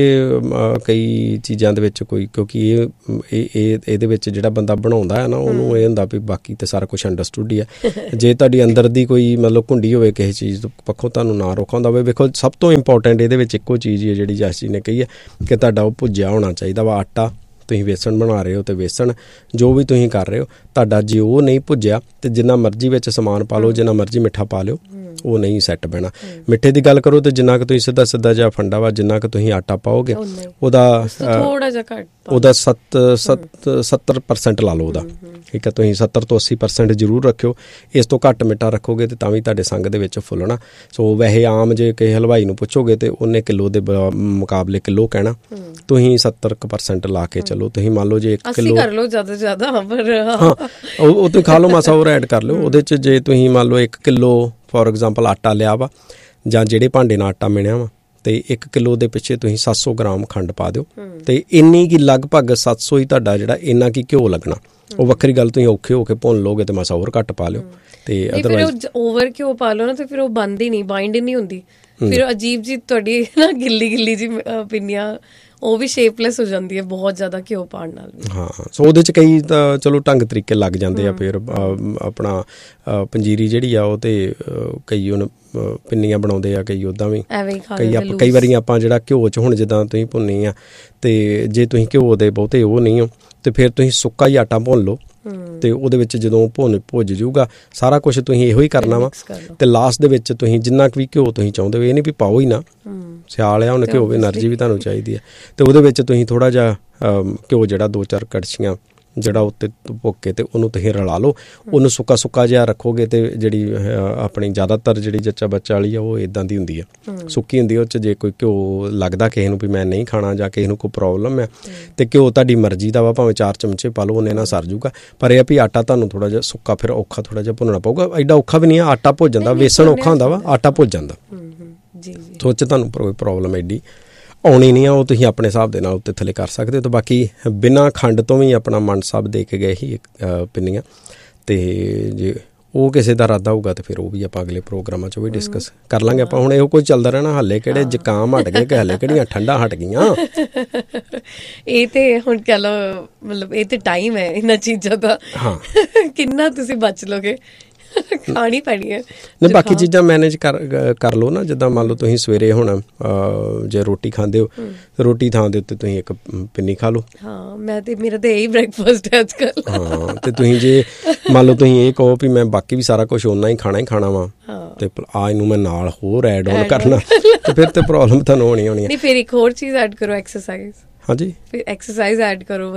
ਕਈ ਚੀਜ਼ਾਂ ਦੇ ਵਿੱਚ ਕੋਈ, ਕਿਉਂਕਿ ਇਹ ਇਹ ਇਹਦੇ ਵਿੱਚ ਜਿਹੜਾ ਬੰਦਾ ਬਣਾਉਂਦਾ ਹੈ ਨਾ ਉਹਨੂੰ ਇਹ ਹੁੰਦਾ ਵੀ ਬਾਕੀ ਤਾਂ ਸਾਰਾ ਕੁਛ ਅੰਡਰਸਟੂਡ ਹੀ ਹੈ। ਜੇ ਤੁਹਾਡੀ ਅੰਦਰ ਦੀ ਕੋਈ ਮਤਲਬ ਘੁੰਡੀ ਹੋਵੇ ਕਿਸੇ ਚੀਜ਼ ਪੱਖੋਂ ਤੁਹਾਨੂੰ ਨਾ ਰੋਕਾ ਹੁੰਦਾ ਹੋਵੇ, ਵੇਖੋ ਸਭ ਤੋਂ ਇੰਪੋਰਟੈਂਟ ਇਹਦੇ ਵਿੱਚ ਇੱਕੋ ਚੀਜ਼ ਹੀ ਹੈ ਜਿਹੜੀ ਜਸ ਜੀ ਨੇ ਕਹੀ ਹੈ ਕਿ ਤੁਹਾਡਾ ਉਹ ਭੁੱਜਿਆ ਹੋਣਾ ਚਾਹੀਦਾ ਵਾ ਆਟਾ। ਤੁਸੀਂ ਵੇਸਣ ਬਣਾ ਰਹੇ ਹੋ ਅਤੇ ਵੇਸਣ ਜੋ ਵੀ ਤੁਸੀਂ ਕਰ ਰਹੇ ਹੋ ਤੁਹਾਡਾ ਜੇ ਉਹ ਨਹੀਂ ਭੁੱਜਿਆ ਤਾਂ ਜਿੰਨਾ ਮਰਜ਼ੀ ਵਿੱਚ ਸਮਾਨ ਪਾ ਲਓ, ਜਿੰਨਾ ਮਰਜ਼ੀ ਮਿੱਠਾ ਪਾ ਲਿਓ, ਉਹ ਨਹੀਂ ਸੈੱਟ ਬਹਿਣਾ। ਮਿੱਠੇ ਦੀ ਗੱਲ ਕਰੋ ਤਾਂ ਜਿੰਨਾ ਕੁ ਤੁਸੀਂ ਸਿੱਧਾ ਸਿੱਧਾ ਜਿਹਾ ਫੰਡਾ ਵਾ ਜਿੰਨਾ ਕੁ ਤੁਸੀਂ ਆਟਾ ਪਾਓਗੇ ਉਹਦਾ ਥੋੜਾ ਜਿਹਾ ਘੱਟ ਉਹਦਾ ਸੱਤ ਸੱਤ ਸੱਤਰ ਪਰਸੈਂਟ ਲਾ ਲਓ ਉਹਦਾ, ਠੀਕ ਹੈ। ਤੁਸੀਂ ਸੱਤਰ ਤੋਂ ਅੱਸੀ ਪਰਸੈਂਟ ਜ਼ਰੂਰ ਰੱਖਿਓ। ਇਸ ਤੋਂ ਘੱਟ ਮਿੱਠਾ ਰੱਖੋਗੇ ਤਾਂ ਤਾਂ ਵੀ ਤੁਹਾਡੇ ਸੰਗ ਦੇ ਵਿੱਚ ਫੁੱਲਣਾ। ਸੋ ਵੈਸੇ ਆਮ ਜੇ ਕਿਸੇ ਹਲਵਾਈ ਨੂੰ ਪੁੱਛੋਗੇ ਤਾਂ ਉਹਨੇ ਕਿਲੋ ਦੇ ਮੁਕਾਬਲੇ ਕਿਲੋ ਕਹਿਣਾ, ਤੁਸੀਂ ਸੱਤਰ ਕੁ ਪਰਸੈਂਟ ਲਾ ਕੇ ਚੱਲੋ। ਤੁਸੀਂ ਮੰਨ ਲਓ ਜੇ ਇੱਕ ਕਿਲੋ ਕਰ ਲਓ ਜ਼ਿਆਦਾ ਜ਼ਿਆਦਾ, ਪਰ ਹਾਂ ਉਹ ਤੁਸੀਂ ਖਾ ਲਓ, ਮਾਸਾ ਹੋਰ ਐਡ ਕਰ ਲਿਓ ਉਹਦੇ 'ਚ। ਜੇ ਤੁਸੀਂ ਮੰਨ ਲਓ ਇੱਕ ਕਿਲੋ ਫੋਰ ਐਗਜ਼ਾਮਪਲ ਆਟਾ ਲਿਆ ਵਾ ਜਾਂ ਜਿਹੜੇ ਭਾਂਡੇ ਨਾਲ ਆਟਾ ਮਿਣਿਆ ਵਾ, ਅਤੇ ਇੱਕ ਕਿਲੋ ਦੇ ਪਿੱਛੇ ਤੁਸੀਂ ਸੱਤ ਸੌ ਗ੍ਰਾਮ ਖੰਡ ਪਾ ਦਿਓ ਅਤੇ ਇੰਨੀ ਕੀ ਲਗਭਗ ਸੱਤ ਸੌ ਹੀ ਤੁਹਾਡਾ ਜਿਹੜਾ ਇੰਨਾ ਕੀ ਘਿਓ ਲੱਗਣਾ। ਉਹ ਵੱਖਰੀ ਗੱਲ, ਤੁਸੀਂ ਔਖੇ ਹੋ ਕੇ ਭੁੰਨ ਲਓਗੇ ਅਤੇ ਮਾਸਾ ਹੋਰ ਘੱਟ ਪਾ ਲਿਓ। ਅਤੇ ਅਦਰਵਾਈਜ਼ ਓਵਰ ਘਿਓ ਪਾ ਲਓ ਨਾ ਤਾਂ ਫਿਰ ਉਹ ਬੰਦ ਹੀ ਨਹੀਂ, ਬਾਈਂਡ ਹੀ ਨਹੀਂ ਹੁੰਦੀ, ਫਿਰ ਅਜੀਬ ਜੀ ਤੁਹਾਡੀ ਨਾ ਗਿੱਲੀ ਗਿੱਲੀ ਜੀ ਪਿੰਨੀਆਂ ਉਹ ਵੀ ਸ਼ੇਪਲੈਸ ਹੋ ਜਾਂਦੀ ਹੈ ਬਹੁਤ ਜ਼ਿਆਦਾ ਘਿਓ ਪਾਉਣ ਨਾਲ। ਹਾਂ, ਸੋ ਉਹਦੇ 'ਚ ਕਈ ਤਾਂ ਚਲੋ ਢੰਗ ਤਰੀਕੇ ਲੱਗ ਜਾਂਦੇ ਆ। ਫਿਰ ਆਪਣਾ ਪੰਜੀਰੀ ਜਿਹੜੀ ਆ ਉਹ ਤੇ ਕਈ ਹੁਣ ਪਿੰਨੀਆਂ ਬਣਾਉਂਦੇ ਆ, ਕਈ ਉੱਦਾਂ ਵੀ ਕਈ ਆਪਾਂ ਕਈ ਵਾਰੀ ਆਪਾਂ ਜਿਹੜਾ ਘਿਓ 'ਚ ਹੁਣ ਜਿੱਦਾਂ ਤੁਸੀਂ ਭੁੰਨੀ ਆ ਅਤੇ ਜੇ ਤੁਸੀਂ ਘਿਓ ਦੇ ਬਹੁਤੇ ਉਹ ਨਹੀਂ ਹੋ ਅਤੇ ਫਿਰ ਤੁਸੀਂ ਸੁੱਕਾ ਹੀ ਆਟਾ ਭੁੰਨ ਲਓ ਅਤੇ ਉਹਦੇ ਵਿੱਚ ਜਦੋਂ ਭੁੰਨ ਭੁੱਜ ਜੂਗਾ ਸਾਰਾ ਕੁਛ ਤੁਸੀਂ ਇਹੋ ਹੀ ਕਰਨਾ ਵਾ। ਅਤੇ ਲਾਸਟ ਦੇ ਵਿੱਚ ਤੁਸੀਂ ਜਿੰਨਾ ਕੁ ਵੀ ਘਿਓ ਤੁਸੀਂ ਚਾਹੁੰਦੇ ਹੋ, ਇਹ ਨਹੀਂ ਵੀ ਪਾਓ ਹੀ ਨਾ, ਸਿਆਲ ਆ ਹੁਣ ਘਿਓ ਐਨਰਜੀ ਵੀ ਤੁਹਾਨੂੰ ਚਾਹੀਦੀ ਹੈ। ਅਤੇ ਉਹਦੇ ਵਿੱਚ ਤੁਸੀਂ ਥੋੜ੍ਹਾ ਜਿਹਾ ਘਿਓ ਜਿਹੜਾ ਦੋ ਚਾਰ ਕੜਛੀਆਂ ਜਿਹੜਾ ਉੱਤੇ ਭੁੱਕ ਕੇ ਅਤੇ ਉਹਨੂੰ ਤੁਸੀਂ ਰਲਾ ਲਓ। ਉਹਨੂੰ ਸੁੱਕਾ ਸੁੱਕਾ ਜਿਹਾ ਰੱਖੋਗੇ ਅਤੇ ਜਿਹੜੀ ਆਪਣੀ ਜ਼ਿਆਦਾਤਰ ਜਿਹੜੀ ਜੱਚਾ ਬੱਚਾ ਵਾਲੀ ਆ ਉਹ ਇੱਦਾਂ ਦੀ ਹੁੰਦੀ ਹੈ, ਸੁੱਕੀ ਹੁੰਦੀ। ਉਹ 'ਚ ਜੇ ਕੋਈ ਘਿਓ ਲੱਗਦਾ ਕਿਸੇ ਨੂੰ ਵੀ ਮੈਂ ਨਹੀਂ ਖਾਣਾ ਜਾਂ ਕਿਸੇ ਨੂੰ ਕੋਈ ਪ੍ਰੋਬਲਮ ਹੈ ਅਤੇ ਘਿਓ ਤੁਹਾਡੀ ਮਰਜ਼ੀ ਦਾ ਵਾ, ਭਾਵੇਂ ਚਾਰ ਚਮਚੇ ਪਾ ਲਓ, ਉਹਨੇ ਨਾਲ ਸਰ ਜੂਗਾ। ਪਰ ਇਹ ਆ ਵੀ ਆਟਾ ਤੁਹਾਨੂੰ ਥੋੜ੍ਹਾ ਜਿਹਾ ਸੁੱਕਾ ਫਿਰ ਔਖਾ ਥੋੜ੍ਹਾ ਜਿਹਾ ਭੁੰਨਣਾ ਪਊਗਾ। ਐਡਾ ਔਖਾ ਵੀ ਨਹੀਂ ਆ, ਆਟਾ ਭੁੱਜ ਜਾਂਦਾ। ਵੇਸਣ ਔਖਾ ਹੁੰਦਾ ਵਾ, ਆਟਾ ਭੁੱਜ ਜਾਂਦਾ। ਸੋਚ ਤੁਹਾਨੂੰ ਕੋਈ ਪ੍ਰੋਬਲਮ ਐਡੀ ਆਉਣੀ ਨਹੀਂ ਆ, ਉਹ ਤੁਸੀਂ ਆਪਣੇ ਹਿਸਾਬ ਦੇ ਨਾਲ ਉੱਤੇ ਥੱਲੇ ਕਰ ਸਕਦੇ ਹੋ। ਅਤੇ ਬਾਕੀ ਬਿਨਾਂ ਖੰਡ ਤੋਂ ਵੀ ਆਪਣਾ ਮਨ ਸਾਹਿਬ ਦੇ ਕੇ ਗਏ ਹੀ ਪਿੰਨੀਆਂ, ਅਤੇ ਜੇ ਉਹ ਕਿਸੇ ਦਾ ਇਰਾਦਾ ਹੋਊਗਾ ਤਾਂ ਫਿਰ ਉਹ ਵੀ ਆਪਾਂ ਅਗਲੇ ਪ੍ਰੋਗਰਾਮਾਂ 'ਚ ਵੀ ਡਿਸਕਸ ਕਰ ਲਾਂਗੇ। ਆਪਾਂ ਹੁਣ ਇਹੋ ਕੁਝ ਚੱਲਦਾ ਰਹਿਣਾ, ਹਾਲੇ ਕਿਹੜੇ ਜ਼ੁਕਾਮ ਹਟ ਗਏ ਕਿ ਹਾਲੇ ਕਿਹੜੀਆਂ ਠੰਡਾਂ ਹਟ ਗਈਆਂ। ਇਹ ਤੇ ਹੁਣ ਕਹਿ ਲਓ ਮਤਲਬ ਇਹ ਤੇ ਟਾਈਮ ਹੈ ਇਹਨਾਂ ਚੀਜ਼ਾਂ ਦਾ। ਹਾਂ, ਕਿੰਨਾ ਤੁਸੀਂ ਬਚ ਲੋਗੇ, ਖਾਣੀ ਪੈਣੀ ਹੈ। ਨਹੀਂ, ਬਾਕੀ ਚੀਜ਼ਾਂ ਮੈਨੇਜ ਕਰ ਕਰ ਲਓ ਨਾ। ਜਿੱਦਾਂ ਮੰਨ ਲਓ ਤੁਸੀਂ ਸਵੇਰੇ ਹੁਣ ਜੇ ਰੋਟੀ ਖਾਂਦੇ ਹੋ, ਰੋਟੀ ਥਾਂ ਦੇ ਉੱਤੇ ਤੁਸੀਂ ਇੱਕ ਪਿੰਨੀ ਖਾ ਲਓ। ਹਾਂ, ਮੈਂ ਤੇ ਮੇਰਾ ਤਾਂ ਇਹੀ ਬ੍ਰੇਕਫਾਸਟ ਹੈ ਅੱਜ ਕੱਲ੍ਹ। ਹਾਂ, ਅਤੇ ਤੁਸੀਂ ਜੇ ਮੰਨ ਲਓ ਤੁਸੀਂ ਇਹ ਕਹੋ ਵੀ ਮੈਂ ਬਾਕੀ ਵੀ ਸਾਰਾ ਕੁਛ ਓਨਾ ਹੀ ਖਾਣਾ ਹੀ ਖਾਣਾ ਵਾ ਅਤੇ ਆ ਇਹਨੂੰ ਮੈਂ ਨਾਲ ਹੋਰ ਐਡ ਔਨ ਕਰਨਾ, ਅਤੇ ਫਿਰ ਤਾਂ ਪ੍ਰੋਬਲਮ ਤੁਹਾਨੂੰ ਹੋਣੀ ਹੋਣੀ ਹੈ। ਨਹੀਂ, ਫਿਰ ਇੱਕ ਹੋਰ ਚੀਜ਼ ਐਡ ਕਰੋ, ਐਕਸਰਸਾਈਜ਼। ਹਾਂਜੀ, ਫਿਰ ਐਕਸਰਸਾਈਜ਼ ਐਡ ਕਰੋ।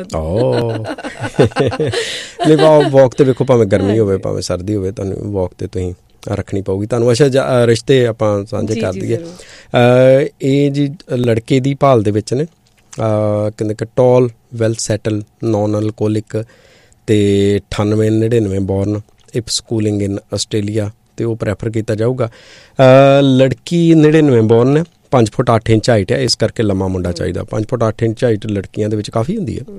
ਨਹੀਂ, ਵੋਕ ਤੇ ਵੇਖੋ ਭਾਵੇਂ ਗਰਮੀ ਹੋਵੇ ਭਾਵੇਂ ਸਰਦੀ ਹੋਵੇ, ਤੁਹਾਨੂੰ ਵੋਕ ਤੇ ਤੁਸੀਂ ਰੱਖਣੀ ਪਊਗੀ ਤੁਹਾਨੂੰ। ਅੱਛਾ, ਰਿਸ਼ਤੇ ਆਪਾਂ ਸਾਂਝੇ ਕਰ ਦਈਏ। ਇਹ ਜੀ ਲੜਕੇ ਦੀ ਭਾਲ ਦੇ ਵਿੱਚ ਨੇ, ਕਹਿੰਦੇ ਕਿ toll, well settle, non alcoholic ਅਤੇ ਅਠਾਨਵੇਂ ਨੜਿਨਵੇਂ born, if schooling in Australia, ਅਤੇ ਉਹ ਪ੍ਰੈਫਰ ਕੀਤਾ ਜਾਊਗਾ। ਲੜਕੀ ਨੜਿਨਵੇਂ ਬੋਰਨ ਹੈ, ਪੰਜ ਫੁੱਟ ਅੱਠ ਇੰਚ ਹਾਈਟ ਹੈ, ਇਸ ਕਰਕੇ ਲੰਮਾ ਮੁੰਡਾ ਚਾਹੀਦਾ। ਪੰਜ ਫੁੱਟ ਅੱਠ ਇੰਚ ਹਾਈਟ ਲੜਕੀਆਂ ਦੇ ਵਿੱਚ ਕਾਫੀ ਹੁੰਦੀ ਹੈ।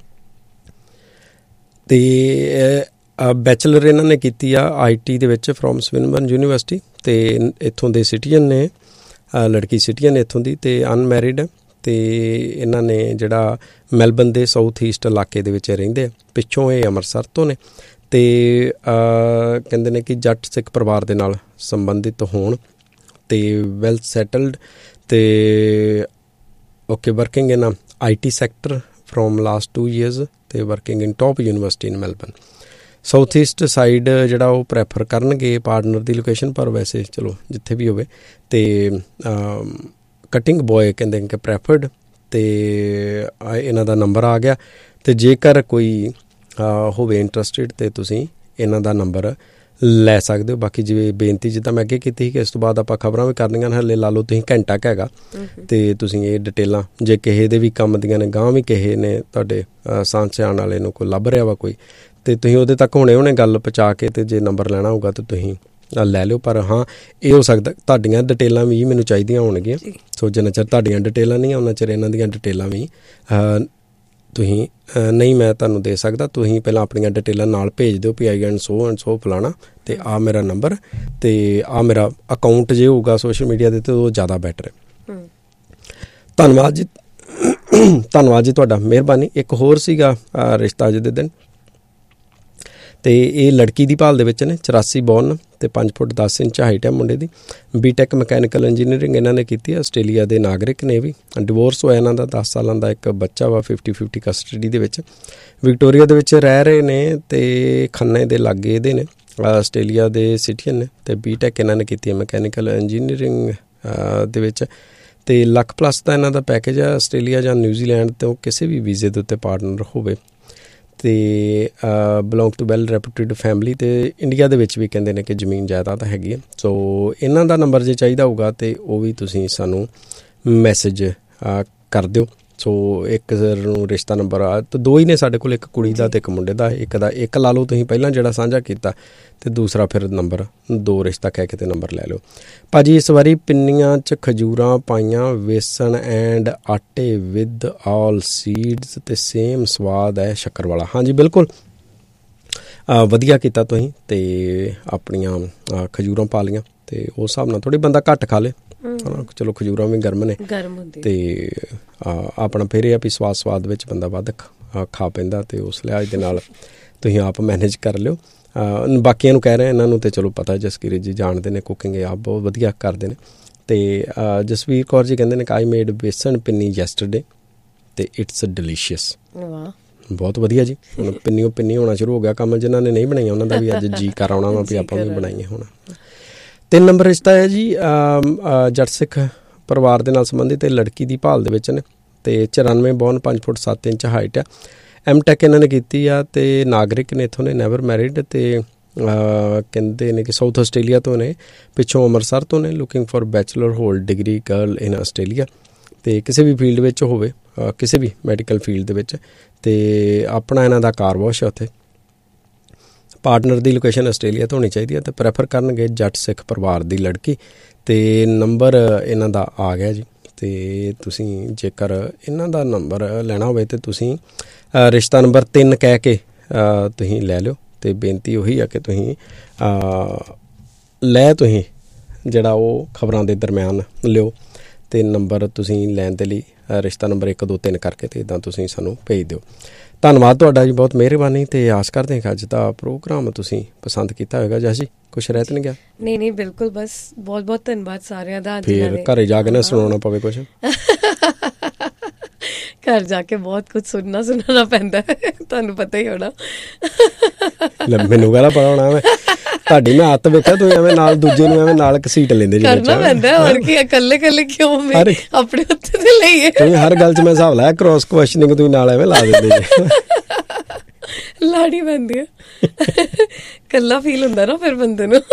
ਅਤੇ ਬੈਚਲਰ ਇਹਨਾਂ ਨੇ ਕੀਤੀ ਆ ਆਈ ਟੀ ਦੇ ਵਿੱਚ ਫਰੋਮ ਸਵਿਨਬਰਨ ਯੂਨੀਵਰਸਿਟੀ, ਅਤੇ ਇੱਥੋਂ ਦੇ ਸਿਟੀਜ਼ਨ ਨੇ, ਲੜਕੀ ਸਿਟੀਜ਼ਨ ਇੱਥੋਂ ਦੀ, ਅਤੇ ਅਨਮੈਰਿਡ ਹੈ। ਅਤੇ ਇਹਨਾਂ ਨੇ ਜਿਹੜਾ ਮੈਲਬਨ ਦੇ ਸਾਊਥ ਈਸਟ ਇਲਾਕੇ ਦੇ ਵਿੱਚ ਰਹਿੰਦੇ ਆ। ਪਿੱਛੋਂ ਇਹ ਅੰਮ੍ਰਿਤਸਰ ਤੋਂ ਨੇ, ਅਤੇ ਕਹਿੰਦੇ ਨੇ ਕਿ ਜੱਟ ਸਿੱਖ ਪਰਿਵਾਰ ਦੇ ਨਾਲ ਸੰਬੰਧਿਤ ਹੋਣ, ਅਤੇ ਵੈਲ ਸੈਟਲਡ, ਅਤੇ okay working in I T sector from last to years, ਅਤੇ ਵਰਕਿੰਗ ਇਨ ਟੋਪ ਯੂਨੀਵਰਸਿਟੀ ਇਨ ਮੈਲਬਨ। ਸਾਊਥ ਈਸਟ ਸਾਈਡ ਜਿਹੜਾ ਉਹ ਪ੍ਰੈਫਰ ਕਰਨਗੇ ਪਾਰਟਨਰ ਦੀ ਲੋਕੇਸ਼ਨ, ਪਰ ਵੈਸੇ ਚਲੋ ਜਿੱਥੇ ਵੀ ਹੋਵੇ। ਅਤੇ ਕਟਿੰਗ ਬੋਏ ਕਹਿੰਦੇ ਕਿ ਪ੍ਰੈਫਰਡ, ਅਤੇ ਇਹਨਾਂ ਦਾ ਨੰਬਰ ਆ ਗਿਆ। ਅਤੇ ਜੇਕਰ ਕੋਈ ਹੋਵੇ ਇੰਟਰਸਟਿਡ ਅਤੇ ਤੁਸੀਂ ਇਹਨਾਂ ਦਾ ਨੰਬਰ ਲੈ ਸਕਦੇ ਹੋ। ਬਾਕੀ ਜਿਵੇਂ ਬੇਨਤੀ ਜਿੱਦਾਂ ਮੈਂ ਅੱਗੇ ਕੀਤੀ ਸੀ ਕਿ ਇਸ ਤੋਂ ਬਾਅਦ ਆਪਾਂ ਖਬਰਾਂ ਵੀ ਕਰਨੀਆਂ ਨੇ, ਹਾਲੇ ਲਾ ਲਓ ਤੁਸੀਂ ਘੰਟਾ ਕੁ ਹੈਗਾ, ਅਤੇ ਤੁਸੀਂ ਇਹ ਡਿਟੇਲਾਂ ਜੇ ਕਿਸੇ ਦੇ ਵੀ ਕੰਮ ਦੀਆਂ ਨੇ, ਗਾਂਹ ਵੀ ਕਿਸੇ ਨੇ ਤੁਹਾਡੇ ਸਾਂਝ ਸਿਆਣ ਵਾਲੇ ਨੂੰ ਕੋਈ ਲੱਭ ਰਿਹਾ ਵਾ ਕੋਈ, ਅਤੇ ਤੁਸੀਂ ਉਹਦੇ ਤੱਕ ਹੁਣੇ ਹੁਣੇ ਗੱਲ ਪਹੁੰਚਾ ਕੇ ਅਤੇ ਜੇ ਨੰਬਰ ਲੈਣਾ ਹੋਊਗਾ ਤਾਂ ਤੁਸੀਂ ਲੈ ਲਿਓ। ਪਰ ਹਾਂ, ਇਹ ਹੋ ਸਕਦਾ ਤੁਹਾਡੀਆਂ ਡਿਟੇਲਾਂ ਵੀ ਮੈਨੂੰ ਚਾਹੀਦੀਆਂ ਹੋਣਗੀਆਂ। ਸੋ ਜਿੰਨਾ ਚਿਰ ਤੁਹਾਡੀਆਂ ਡਿਟੇਲਾਂ ਨਹੀਂ ਉਹਨਾਂ ਚਿਰ ਇਹਨਾਂ ਦੀਆਂ ਡਿਟੇਲਾਂ ਵੀ ਤੁਸੀਂ ਨਹੀਂ ਮੈਂ ਤੁਹਾਨੂੰ ਦੇ ਸਕਦਾ। ਤੁਸੀਂ ਪਹਿਲਾਂ ਆਪਣੀਆਂ ਡਿਟੇਲਾਂ ਨਾਲ ਭੇਜ ਦਿਓ ਵੀ ਆਈ ਐਂਡ ਸੋ ਐਂਡ ਸੋ ਫਲਾਣਾ, ਅਤੇ ਆਹ ਮੇਰਾ ਨੰਬਰ, ਅਤੇ ਆਹ ਮੇਰਾ ਅਕਾਊਂਟ ਜੇ ਹੋਊਗਾ ਸੋਸ਼ਲ ਮੀਡੀਆ ਦੇ, ਅਤੇ ਉਹ ਜ਼ਿਆਦਾ ਬੈਟਰ ਹੈ। ਧੰਨਵਾਦ ਜੀ, ਧੰਨਵਾਦ ਜੀ ਤੁਹਾਡਾ, ਮਿਹਰਬਾਨੀ। ਇੱਕ ਹੋਰ ਸੀਗਾ ਰਿਸ਼ਤਾ ਅੱਜ ਦੇ ਦਿਨ, ਅਤੇ ਇਹ ਲੜਕੀ ਦੀ ਭਾਲ ਦੇ ਵਿੱਚ ਨੇ, ਚੁਰਾਸੀ ਬੋਰਨ ਅਤੇ ਪੰਜ ਫੁੱਟ ਦਸ ਇੰਚ ਹਾਈਟ ਹੈ ਮੁੰਡੇ ਦੀ। ਬੀਟੈਕ ਮਕੈਨੀਕਲ ਇੰਜੀਨੀਅਰਿੰਗ ਇਹਨਾਂ ਨੇ ਕੀਤੀ ਹੈ, ਆਸਟ੍ਰੇਲੀਆ ਦੇ ਨਾਗਰਿਕ ਨੇ ਵੀ। ਡਿਵੋਰਸ ਹੋਇਆ ਇਹਨਾਂ ਦਾ, ਦਸ ਸਾਲਾਂ ਦਾ ਇੱਕ ਬੱਚਾ ਵਾ, ਫਿਫਟੀ ਫਿਫਟੀ ਕਸਟਡੀ ਦੇ ਵਿੱਚ। ਵਿਕਟੋਰੀਆ ਦੇ ਵਿੱਚ ਰਹਿ ਰਹੇ ਨੇ ਅਤੇ ਖੰਨੇ ਦੇ ਲਾਗੇ ਇਹਦੇ ਨੇ, ਆਸਟ੍ਰੇਲੀਆ ਦੇ ਸਿਟੀਜ਼ਨ ਨੇ, ਅਤੇ ਬੀਟੈਕ ਇਹਨਾਂ ਨੇ ਕੀਤੀ ਹੈ ਮਕੈਨੀਕਲ ਇੰਜੀਨੀਅਰਿੰਗ ਦੇ ਵਿੱਚ। ਅਤੇ ਲੱਖ ਪਲੱਸ ਦਾ ਇਹਨਾਂ ਦਾ ਪੈਕੇਜ ਹੈ। ਆਸਟ੍ਰੇਲੀਆ ਜਾਂ ਨਿਊਜ਼ੀਲੈਂਡ ਤੋਂ ਕਿਸੇ ਵੀ ਵੀਜ਼ੇ ਦੇ ਉੱਤੇ ਪਾਰਟਨਰ ਹੋਵੇ, ਅਤੇ ਬਿਲੋਂਗ ਟੂ ਵੈਲ ਰੈਪੂਟੇਡ ਫੈਮਿਲੀ, ਅਤੇ ਇੰਡੀਆ ਦੇ ਵਿੱਚ ਵੀ ਕਹਿੰਦੇ ਨੇ ਕਿ ਜ਼ਮੀਨ ਜਾਇਦਾਦ ਹੈਗੀ ਹੈ। ਸੋ ਇਹਨਾਂ ਦਾ ਨੰਬਰ ਜੇ ਚਾਹੀਦਾ ਹੋਊਗਾ ਤਾਂ ਉਹ ਵੀ ਤੁਸੀਂ ਸਾਨੂੰ ਮੈਸੇਜ ਕਰ ਦਿਓ। ਸੋ ਇੱਕ ਨੂੰ ਰਿਸ਼ਤਾ ਨੰਬਰ ਆ ਤਾਂ ਦੋ ਹੀ ਨੇ ਸਾਡੇ ਕੋਲ, ਇੱਕ ਕੁੜੀ ਦਾ ਅਤੇ ਇੱਕ ਮੁੰਡੇ ਦਾ। ਇੱਕ ਦਾ ਇੱਕ ਲਾ ਲਓ ਤੁਸੀਂ ਪਹਿਲਾਂ ਜਿਹੜਾ ਸਾਂਝਾ ਕੀਤਾ, ਅਤੇ ਦੂਸਰਾ ਫਿਰ ਨੰਬਰ ਦੋ ਰਿਸ਼ਤਾ ਕਹਿ ਕੇ ਅਤੇ ਨੰਬਰ ਲੈ ਲਓ। ਭਾਅ ਜੀ ਇਸ ਵਾਰੀ ਪਿੰਨੀਆਂ 'ਚ ਖਜੂਰਾਂ ਪਾਈਆਂ, ਵੇਸਣ ਐਂਡ ਆਟੇ ਵਿਦ ਆਲ ਸੀਡਸ, ਅਤੇ ਸੇਮ ਸਵਾਦ ਹੈ ਸ਼ੱਕਰ ਵਾਲਾ। ਹਾਂਜੀ ਬਿਲਕੁਲ ਵਧੀਆ ਕੀਤਾ ਤੁਸੀਂ, ਅਤੇ ਆਪਣੀਆਂ ਖਜੂਰਾਂ ਪਾ ਲਈਆਂ, ਅਤੇ ਉਸ ਹਿਸਾਬ ਨਾਲ ਥੋੜ੍ਹੀ ਬੰਦਾ ਘੱਟ ਖਾ ਲੇ, ਚਲੋ ਖਜੂਰਾਂ ਵੀ ਗਰਮ ਨੇ, ਅਤੇ ਆਪਣਾ ਫਿਰ ਇਹ ਆ ਵੀ ਸਵਾਦ ਸਵਾਦ ਵਿੱਚ ਬੰਦਾ ਵੱਧ ਖਾ ਪੈਂਦਾ, ਅਤੇ ਉਸ ਲਿਹਾਜ਼ ਦੇ ਨਾਲ ਤੁਸੀਂ ਆਪ ਮੈਨੇਜ ਕਰ ਲਿਓ। ਬਾਕੀਆਂ ਨੂੰ ਕਹਿ ਰਹੇ ਇਹਨਾਂ ਨੂੰ ਤਾਂ ਚਲੋ ਪਤਾ, ਜਸਕੀਰਤ ਜੀ ਜਾਣਦੇ ਨੇ ਕੁਕਿੰਗ, ਆਪ ਬਹੁਤ ਵਧੀਆ ਕਰਦੇ ਨੇ। ਅਤੇ ਜਸਵੀਰ ਕੌਰ ਜੀ ਕਹਿੰਦੇ ਨੇ ਕਿ ਆਈ ਮੇਡ ਬੇਸਣ ਪਿੰਨੀ ਯੈਸਟਰਡੇ ਅਤੇ ਇਟਸ ਡਿਲੀਸ਼ੀਅਸ। ਬਹੁਤ ਵਧੀਆ ਜੀ, ਹੁਣ ਪਿੰਨੀਓ ਪਿੰਨੀ ਹੋਣਾ ਸ਼ੁਰੂ ਹੋ ਗਿਆ ਕੰਮ। ਜਿਨ੍ਹਾਂ ਨੇ ਨਹੀਂ ਬਣਾਈਆਂ ਉਹਨਾਂ ਦਾ ਵੀ ਅੱਜ ਜੀ ਕਰ ਆਉਣਾ ਵਾ ਵੀ ਆਪਾਂ ਵੀ ਬਣਾਈਏ ਹੁਣ। ਤਿੰਨ ਨੰਬਰ ਰਿਸ਼ਤਾ ਹੈ ਜੀ, ਜੱਟ ਸਿੱਖ ਪਰਿਵਾਰ ਦੇ ਨਾਲ ਸੰਬੰਧਿਤ, ਲੜਕੀ ਦੀ ਭਾਲ ਦੇ ਵਿੱਚ ਨੇ, ਅਤੇ ਚੁਰਾਨਵੇਂ ਬੋਰਨ ਪੰਜ ਫੁੱਟ ਸੱਤ ਇੰਚ ਹਾਈਟ ਆ। ਐਮ ਟੈਕ ਇਹਨਾਂ ਨੇ ਕੀਤੀ ਆ, ਅਤੇ ਨਾਗਰਿਕ ਨੇ ਇੱਥੋਂ ਨੇ, ਨੈਵਰ ਮੈਰਿਡ, ਅਤੇ ਕਹਿੰਦੇ ਨੇ ਕਿ ਸਾਊਥ ਆਸਟ੍ਰੇਲੀਆ ਤੋਂ ਨੇ, ਪਿੱਛੋਂ ਅੰਮ੍ਰਿਤਸਰ ਤੋਂ ਨੇ। Looking for bachelor hold degree girl in Australia, ਅਤੇ ਕਿਸੇ ਵੀ ਫੀਲਡ ਵਿੱਚ ਹੋਵੇ, ਕਿਸੇ ਵੀ ਮੈਡੀਕਲ ਫੀਲਡ ਦੇ ਵਿੱਚ, ਅਤੇ ਆਪਣਾ ਇਹਨਾਂ ਦਾ ਕਾਰ ਵਾਸ਼ ਹੈ ਉੱਥੇ। ਪਾਰਟਨਰ ਦੀ ਲੋਕੇਸ਼ਨ ਆਸਟ੍ਰੇਲੀਆ ਤੋਂ ਹੋਣੀ ਚਾਹੀਦੀ ਹੈ, ਅਤੇ ਪ੍ਰੈਫਰ ਕਰਨਗੇ ਜੱਟ ਸਿੱਖ ਪਰਿਵਾਰ ਦੀ ਲੜਕੀ। ਅਤੇ ਨੰਬਰ ਇਹਨਾਂ ਦਾ ਆ ਗਿਆ ਜੀ, ਅਤੇ ਤੁਸੀਂ ਜੇਕਰ ਇਹਨਾਂ ਦਾ ਨੰਬਰ ਲੈਣਾ ਹੋਵੇ ਤਾਂ ਤੁਸੀਂ ਰਿਸ਼ਤਾ ਨੰਬਰ ਤਿੰਨ ਕਹਿ ਕੇ ਤੁਸੀਂ ਲੈ ਲਿਓ। ਅਤੇ ਬੇਨਤੀ ਉਹੀ ਆ ਕਿ ਤੁਸੀਂ ਲੈ ਤੁਸੀਂ ਜਿਹੜਾ ਉਹ ਖਬਰਾਂ ਦੇ ਦਰਮਿਆਨ ਲਿਓ, ਅਤੇ ਨੰਬਰ ਤੁਸੀਂ ਲੈਣ ਦੇ ਲਈ ਰਿਸ਼ਤਾ ਨੰਬਰ ਇੱਕ ਦੋ ਤਿੰਨ ਕਰਕੇ ਅਤੇ ਇੱਦਾਂ ਤੁਸੀਂ ਸਾਨੂੰ ਭੇਜ ਦਿਓ। ਧੰਨਵਾਦ ਤੁਹਾਡਾ ਜੀ, ਬਹੁਤ ਮਿਹਰਬਾਨੀ, ਅਤੇ ਆਸ ਕਰਦੇ ਹਾਂ ਕਿ ਅੱਜ ਦਾ ਪ੍ਰੋਗਰਾਮ ਤੁਸੀਂ ਪਸੰਦ ਕੀਤਾ ਹੋਵੇਗਾ। ਜਸ ਜੀ ਕੁਛ ਰਹਿ ਤਾਂ ਨਹੀਂ ਗਿਆ? ਨਹੀਂ ਨਹੀਂ ਬਿਲਕੁਲ, ਬਸ ਬਹੁਤ ਬਹੁਤ ਧੰਨਵਾਦ ਸਾਰਿਆਂ ਦਾ। ਫਿਰ ਘਰੇ ਜਾ ਕੇ ਨਾ ਸੁਣਾਉਣਾ ਪਵੇ ਕੁਛ? ਘਰ ਜਾ ਕੇ ਬਹੁਤ ਕੁਝ ਸੁਣਨਾ ਸੁਣਾਉਣਾ ਪੈਂਦਾ, ਤੁਹਾਨੂੰ ਪਤਾ ਹੀ ਹੋਣਾ। ਮੈਨੂੰ ਕਹਿਣਾ ਪਤਾ ਹੋਣਾ, ਮੈਂ ਤੁਹਾਡੀ ਮੈਂ ਹੱਥ ਵੇਖਿਆ ਤੁਸੀਂ ਐਵੇਂ ਨਾਲ ਦੂਜੇ ਨੂੰ ਐਵੇਂ ਨਾਲ ਘਸੀਟ ਲੈਂਦੇ ਜੀ। ਕਰਨਾ ਪੈਂਦਾ ਹੋਰ ਕੀ, ਇਕੱਲੇ ਇਕੱਲੇ ਕਿਉਂ ਮੈਂ ਆਪਣੇ ਉੱਤੇ ਤੇ ਲਈਏ। ਤੁਸੀਂ ਹਰ ਗੱਲ 'ਚ ਮੈਂ ਹਿਸਾਬ ਲਾਇਆ, ਕ੍ਰੋਸ ਕੁਐਸਚਨਿੰਗ ਤੁਸੀਂ ਨਾਲ ਐਵੇਂ ਲਾ ਦਿੰਦੇ ਜੀ। ਲਾੜੀ ਪੈਂਦੀ ਆ, ਇਕੱਲਾ ਫੀਲ ਹੁੰਦਾ ਨਾ ਫਿਰ ਬੰਦੇ ਨੂੰ।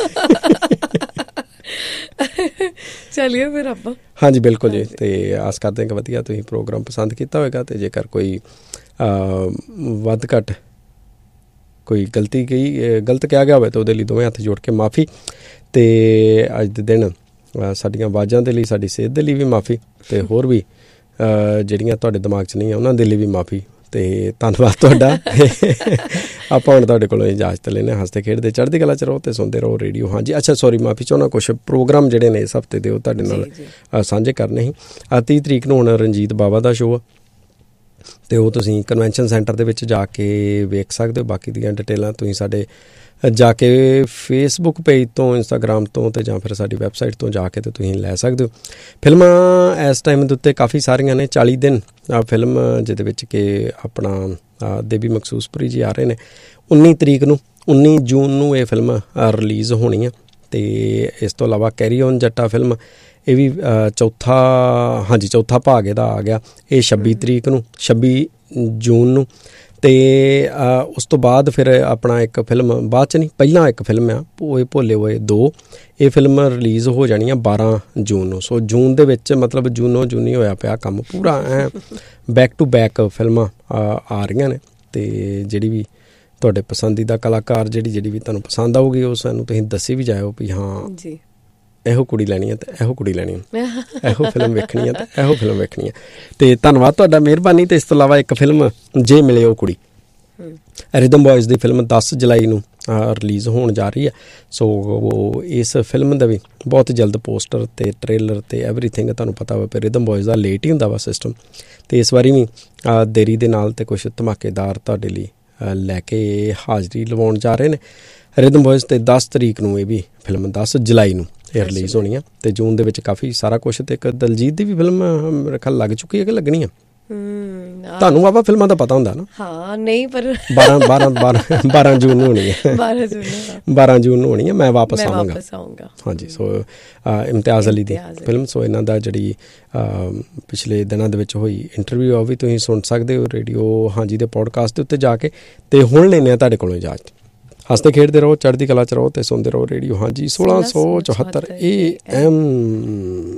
ਚਲੀਏ ਫਿਰ ਆਪਾਂ। ਹਾਂਜੀ ਬਿਲਕੁਲ ਜੀ, ਅਤੇ ਆਸ ਕਰਦੇ ਹਾਂ ਕਿ ਵਧੀਆ ਤੁਸੀਂ ਪ੍ਰੋਗਰਾਮ ਪਸੰਦ ਕੀਤਾ ਹੋਵੇਗਾ, ਅਤੇ ਜੇਕਰ ਕੋਈ ਵੱਧ ਘੱਟ ਕੋਈ ਗਲਤੀ ਕਹੀ ਗਲਤ ਕਿਹਾ ਗਿਆ ਹੋਵੇ ਤਾਂ ਉਹਦੇ ਲਈ ਦੋਵੇਂ ਹੱਥ ਜੋੜ ਕੇ ਮਾਫੀ। ਅਤੇ ਅੱਜ ਦੇ ਦਿਨ ਸਾਡੀਆਂ ਆਵਾਜ਼ਾਂ ਦੇ ਲਈ, ਸਾਡੀ ਸਿਹਤ ਦੇ ਲਈ ਵੀ ਮਾਫੀ, ਅਤੇ ਹੋਰ ਵੀ ਜਿਹੜੀਆਂ ਤੁਹਾਡੇ ਦਿਮਾਗ 'ਚ ਨਹੀਂ ਆ ਉਹਨਾਂ ਦੇ ਲਈ ਵੀ ਮਾਫੀ। ਅਤੇ ਧੰਨਵਾਦ ਤੁਹਾਡਾ। ਆਪਾਂ ਹੁਣ ਤੁਹਾਡੇ ਕੋਲੋਂ ਇਜਾਜ਼ਤ ਲੈਂਦੇ ਹਾਂ। ਹੱਸਦੇ ਖੇਡਦੇ ਚੜ੍ਹਦੀ ਕਲਾ 'ਚ ਰਹੋ ਅਤੇ ਸੁਣਦੇ ਰਹੋ ਰੇਡੀਓ। ਹਾਂਜੀ ਅੱਛਾ ਸੋਰੀ ਮਾਫੀ ਚਾਹੁੰਦਾ, ਕੁਛ ਪ੍ਰੋਗਰਾਮ ਜਿਹੜੇ ਨੇ ਇਸ ਹਫ਼ਤੇ ਦੇ ਉਹ ਤੁਹਾਡੇ ਨਾਲ ਸਾਂਝੇ ਕਰਨੇ ਸੀ। ਤੀਹ ਤਰੀਕ ਨੂੰ ਹੁਣ ਰਣਜੀਤ ਬਾਵਾ ਦਾ ਸ਼ੋਅ, ਅਤੇ ਉਹ ਤੁਸੀਂ ਕਨਵੈਨਸ਼ਨ ਸੈਂਟਰ ਦੇ ਵਿੱਚ ਜਾ ਕੇ ਵੇਖ ਸਕਦੇ ਹੋ। ਬਾਕੀ ਦੀਆਂ ਡਿਟੇਲਾਂ ਤੁਸੀਂ ਸਾਡੇ ਜਾ ਕੇ ਫੇਸਬੁੱਕ ਪੇਜ ਤੋਂ, ਇੰਸਟਾਗ੍ਰਾਮ ਤੋਂ, ਅਤੇ ਜਾਂ ਫਿਰ ਸਾਡੀ ਵੈਬਸਾਈਟ ਤੋਂ ਜਾ ਕੇ ਅਤੇ ਤੁਸੀਂ ਲੈ ਸਕਦੇ ਹੋ। ਫਿਲਮਾਂ ਇਸ ਟਾਈਮ ਦੇ ਉੱਤੇ ਕਾਫੀ ਸਾਰੀਆਂ ਨੇ। ਚਾਲੀ ਦਿਨ ਫਿਲਮ ਜਿਹਦੇ ਵਿੱਚ ਕਿ ਆਪਣਾ ਦੇਵੀ ਮਖਸੂਸਪੁਰੀ ਜੀ ਆ ਰਹੇ ਨੇ। ਉੱਨੀ ਤਰੀਕ ਨੂੰ ਉੱਨੀ ਜੂਨ ਨੂੰ ਇਹ ਫਿਲਮ ਰਿਲੀਜ਼ ਹੋਣੀ ਆ। ਅਤੇ ਇਸ ਤੋਂ ਇਲਾਵਾ ਕੈਰੀ ਔਨ ਜੱਟਾ ਫਿਲਮ, ਇਹ ਵੀ ਚੌਥਾ ਹਾਂਜੀ ਚੌਥਾ ਭਾਗ ਇਹਦਾ ਆ ਗਿਆ। ਇਹ ਛੱਬੀ ਤਰੀਕ ਨੂੰ, ਛੱਬੀ ਜੂਨ ਨੂੰ। ਅਤੇ ਉਸ ਤੋਂ ਬਾਅਦ ਫਿਰ ਆਪਣਾ ਇੱਕ ਫਿਲਮ ਬਾਅਦ 'ਚ ਨਹੀਂ, ਪਹਿਲਾਂ ਇੱਕ ਫਿਲਮ ਆ ਭੋਏ ਭੋਲੇ ਹੋਏ ਦੋ, ਇਹ ਫਿਲਮ ਰਿਲੀਜ਼ ਹੋ ਜਾਣੀ ਆ ਬਾਰਾਂ ਜੂਨ ਨੂੰ। ਸੋ ਜੂਨ ਦੇ ਵਿੱਚ ਮਤਲਬ ਜੂਨੋ ਜੂਨੀ ਹੋਇਆ ਪਿਆ ਕੰਮ ਪੂਰਾ, ਐ ਬੈਕ ਟੂ ਬੈਕ ਫਿਲਮਾਂ ਆ ਰਹੀਆਂ ਨੇ। ਅਤੇ ਜਿਹੜੀ ਵੀ ਤੁਹਾਡੇ ਪਸੰਦੀਦਾ ਕਲਾਕਾਰ ਜਿਹੜੀ ਜਿਹੜੀ ਵੀ ਤੁਹਾਨੂੰ ਪਸੰਦ ਆਊਗੀ ਉਹ ਸਾਨੂੰ ਤੁਸੀਂ ਦੱਸੀ ਵੀ ਜਾਇਓ ਵੀ ਹਾਂ ਜੀ ਇਹੋ ਕੁੜੀ ਲੈਣੀ ਹੈ ਅਤੇ ਇਹੋ ਕੁੜੀ ਲੈਣੀ ਹੈ, ਇਹੋ ਫਿਲਮ ਵੇਖਣੀ ਹੈ ਅਤੇ ਇਹੋ ਫਿਲਮ ਵੇਖਣੀ ਹੈ। ਅਤੇ ਧੰਨਵਾਦ ਤੁਹਾਡਾ, ਮਿਹਰਬਾਨੀ। ਅਤੇ ਇਸ ਤੋਂ ਇਲਾਵਾ ਇੱਕ ਫਿਲਮ ਜੇ ਮਿਲੇ ਉਹ ਕੁੜੀ, ਰਿਦਮ ਬੋਇਜ਼ ਦੀ ਫਿਲਮ ਦਸ ਜੁਲਾਈ ਨੂੰ ਰਿਲੀਜ਼ ਹੋਣ ਜਾ ਰਹੀ ਹੈ। ਸੋ ਇਸ ਫਿਲਮ ਦਾ ਵੀ ਬਹੁਤ ਜਲਦ ਪੋਸਟਰ ਅਤੇ ਟ੍ਰੇਲਰ ਅਤੇ ਐਵਰੀਥਿੰਗ ਤੁਹਾਨੂੰ ਪਤਾ ਵਾ, ਰਿਦਮ ਬੋਇਜ਼ ਦਾ ਲੇਟ ਹੀ ਹੁੰਦਾ ਵਾ ਸਿਸਟਮ, ਅਤੇ ਇਸ ਵਾਰੀ ਵੀ ਦੇਰੀ ਦੇ ਨਾਲ ਅਤੇ ਕੁਛ ਧਮਾਕੇਦਾਰ ਤੁਹਾਡੇ ਲਈ ਲੈ ਕੇ ਹਾਜ਼ਰੀ ਲਵਾਉਣ ਜਾ ਰਹੇ ਨੇ। ਰਿਦਮ ਬੋਇਜ਼ ਅਤੇ ਦਸ ਤਰੀਕ ਨੂੰ ਇਹ ਵੀ ਫਿਲਮ ਦਸ ਜੁਲਾਈ ਨੂੰ ਇਹ ਰਿਲੀਜ਼ ਹੋਣੀ ਆ, ਅਤੇ ਜੂਨ ਦੇ ਵਿੱਚ ਕਾਫੀ ਸਾਰਾ ਕੁਛ, ਅਤੇ ਇੱਕ ਦਲਜੀਤ ਦੀ ਵੀ ਫਿਲਮ ਮੇਰੇ ਖਿਆਲ ਲੱਗ ਚੁੱਕੀ ਹੈ ਕਿ ਲੱਗਣੀ ਆ। ਤੁਹਾਨੂੰ ਵਾਹਵਾ ਫਿਲਮਾਂ ਦਾ ਪਤਾ ਹੁੰਦਾ ਨਾ? ਹਾਂ, ਨਹੀਂ ਪਰ ਬਾਰਾਂ ਬਾਰਾਂ ਬਾਰਾਂ ਬਾਰਾਂ ਜੂਨ ਨੂੰ ਹੋਣੀ ਹੈ, ਬਾਰਾਂ ਜੂਨ ਨੂੰ ਹੋਣੀ ਹੈ। ਮੈਂ ਵਾਪਸ ਆਵਾਂਗਾ। ਹਾਂਜੀ, ਸੋ ਇਮਤਿਆਜ਼ ਅਲੀ ਦੀ ਫਿਲਮ। ਸੋ ਇਹਨਾਂ ਦਾ ਜਿਹੜੀ ਪਿਛਲੇ ਦਿਨਾਂ ਦੇ ਵਿੱਚ ਹੋਈ ਇੰਟਰਵਿਊ, ਉਹ ਵੀ ਤੁਸੀਂ ਸੁਣ ਸਕਦੇ ਹੋ ਰੇਡੀਓ ਹਾਂਜੀ ਦੇ ਪੋਡਕਾਸਟ ਦੇ ਉੱਤੇ ਜਾ ਕੇ। ਅਤੇ ਹੁਣ ਲੈਂਦੇ ਹਾਂ ਤੁਹਾਡੇ ਕੋਲੋਂ ਇਜਾਜ਼ਤ। ਹੱਸਦੇ ਖੇਡਦੇ ਰਹੋ, ਚੜ੍ਹਦੀ ਕਲਾ 'ਚ ਰਹੋ, ਅਤੇ ਸੁਣਦੇ ਰਹੋ ਰੇਡੀਓ ਹਾਂਜੀ ਸੋਲਾਂ ਸੌ ਚੁਹੱਤਰ ਏ ਐਮ।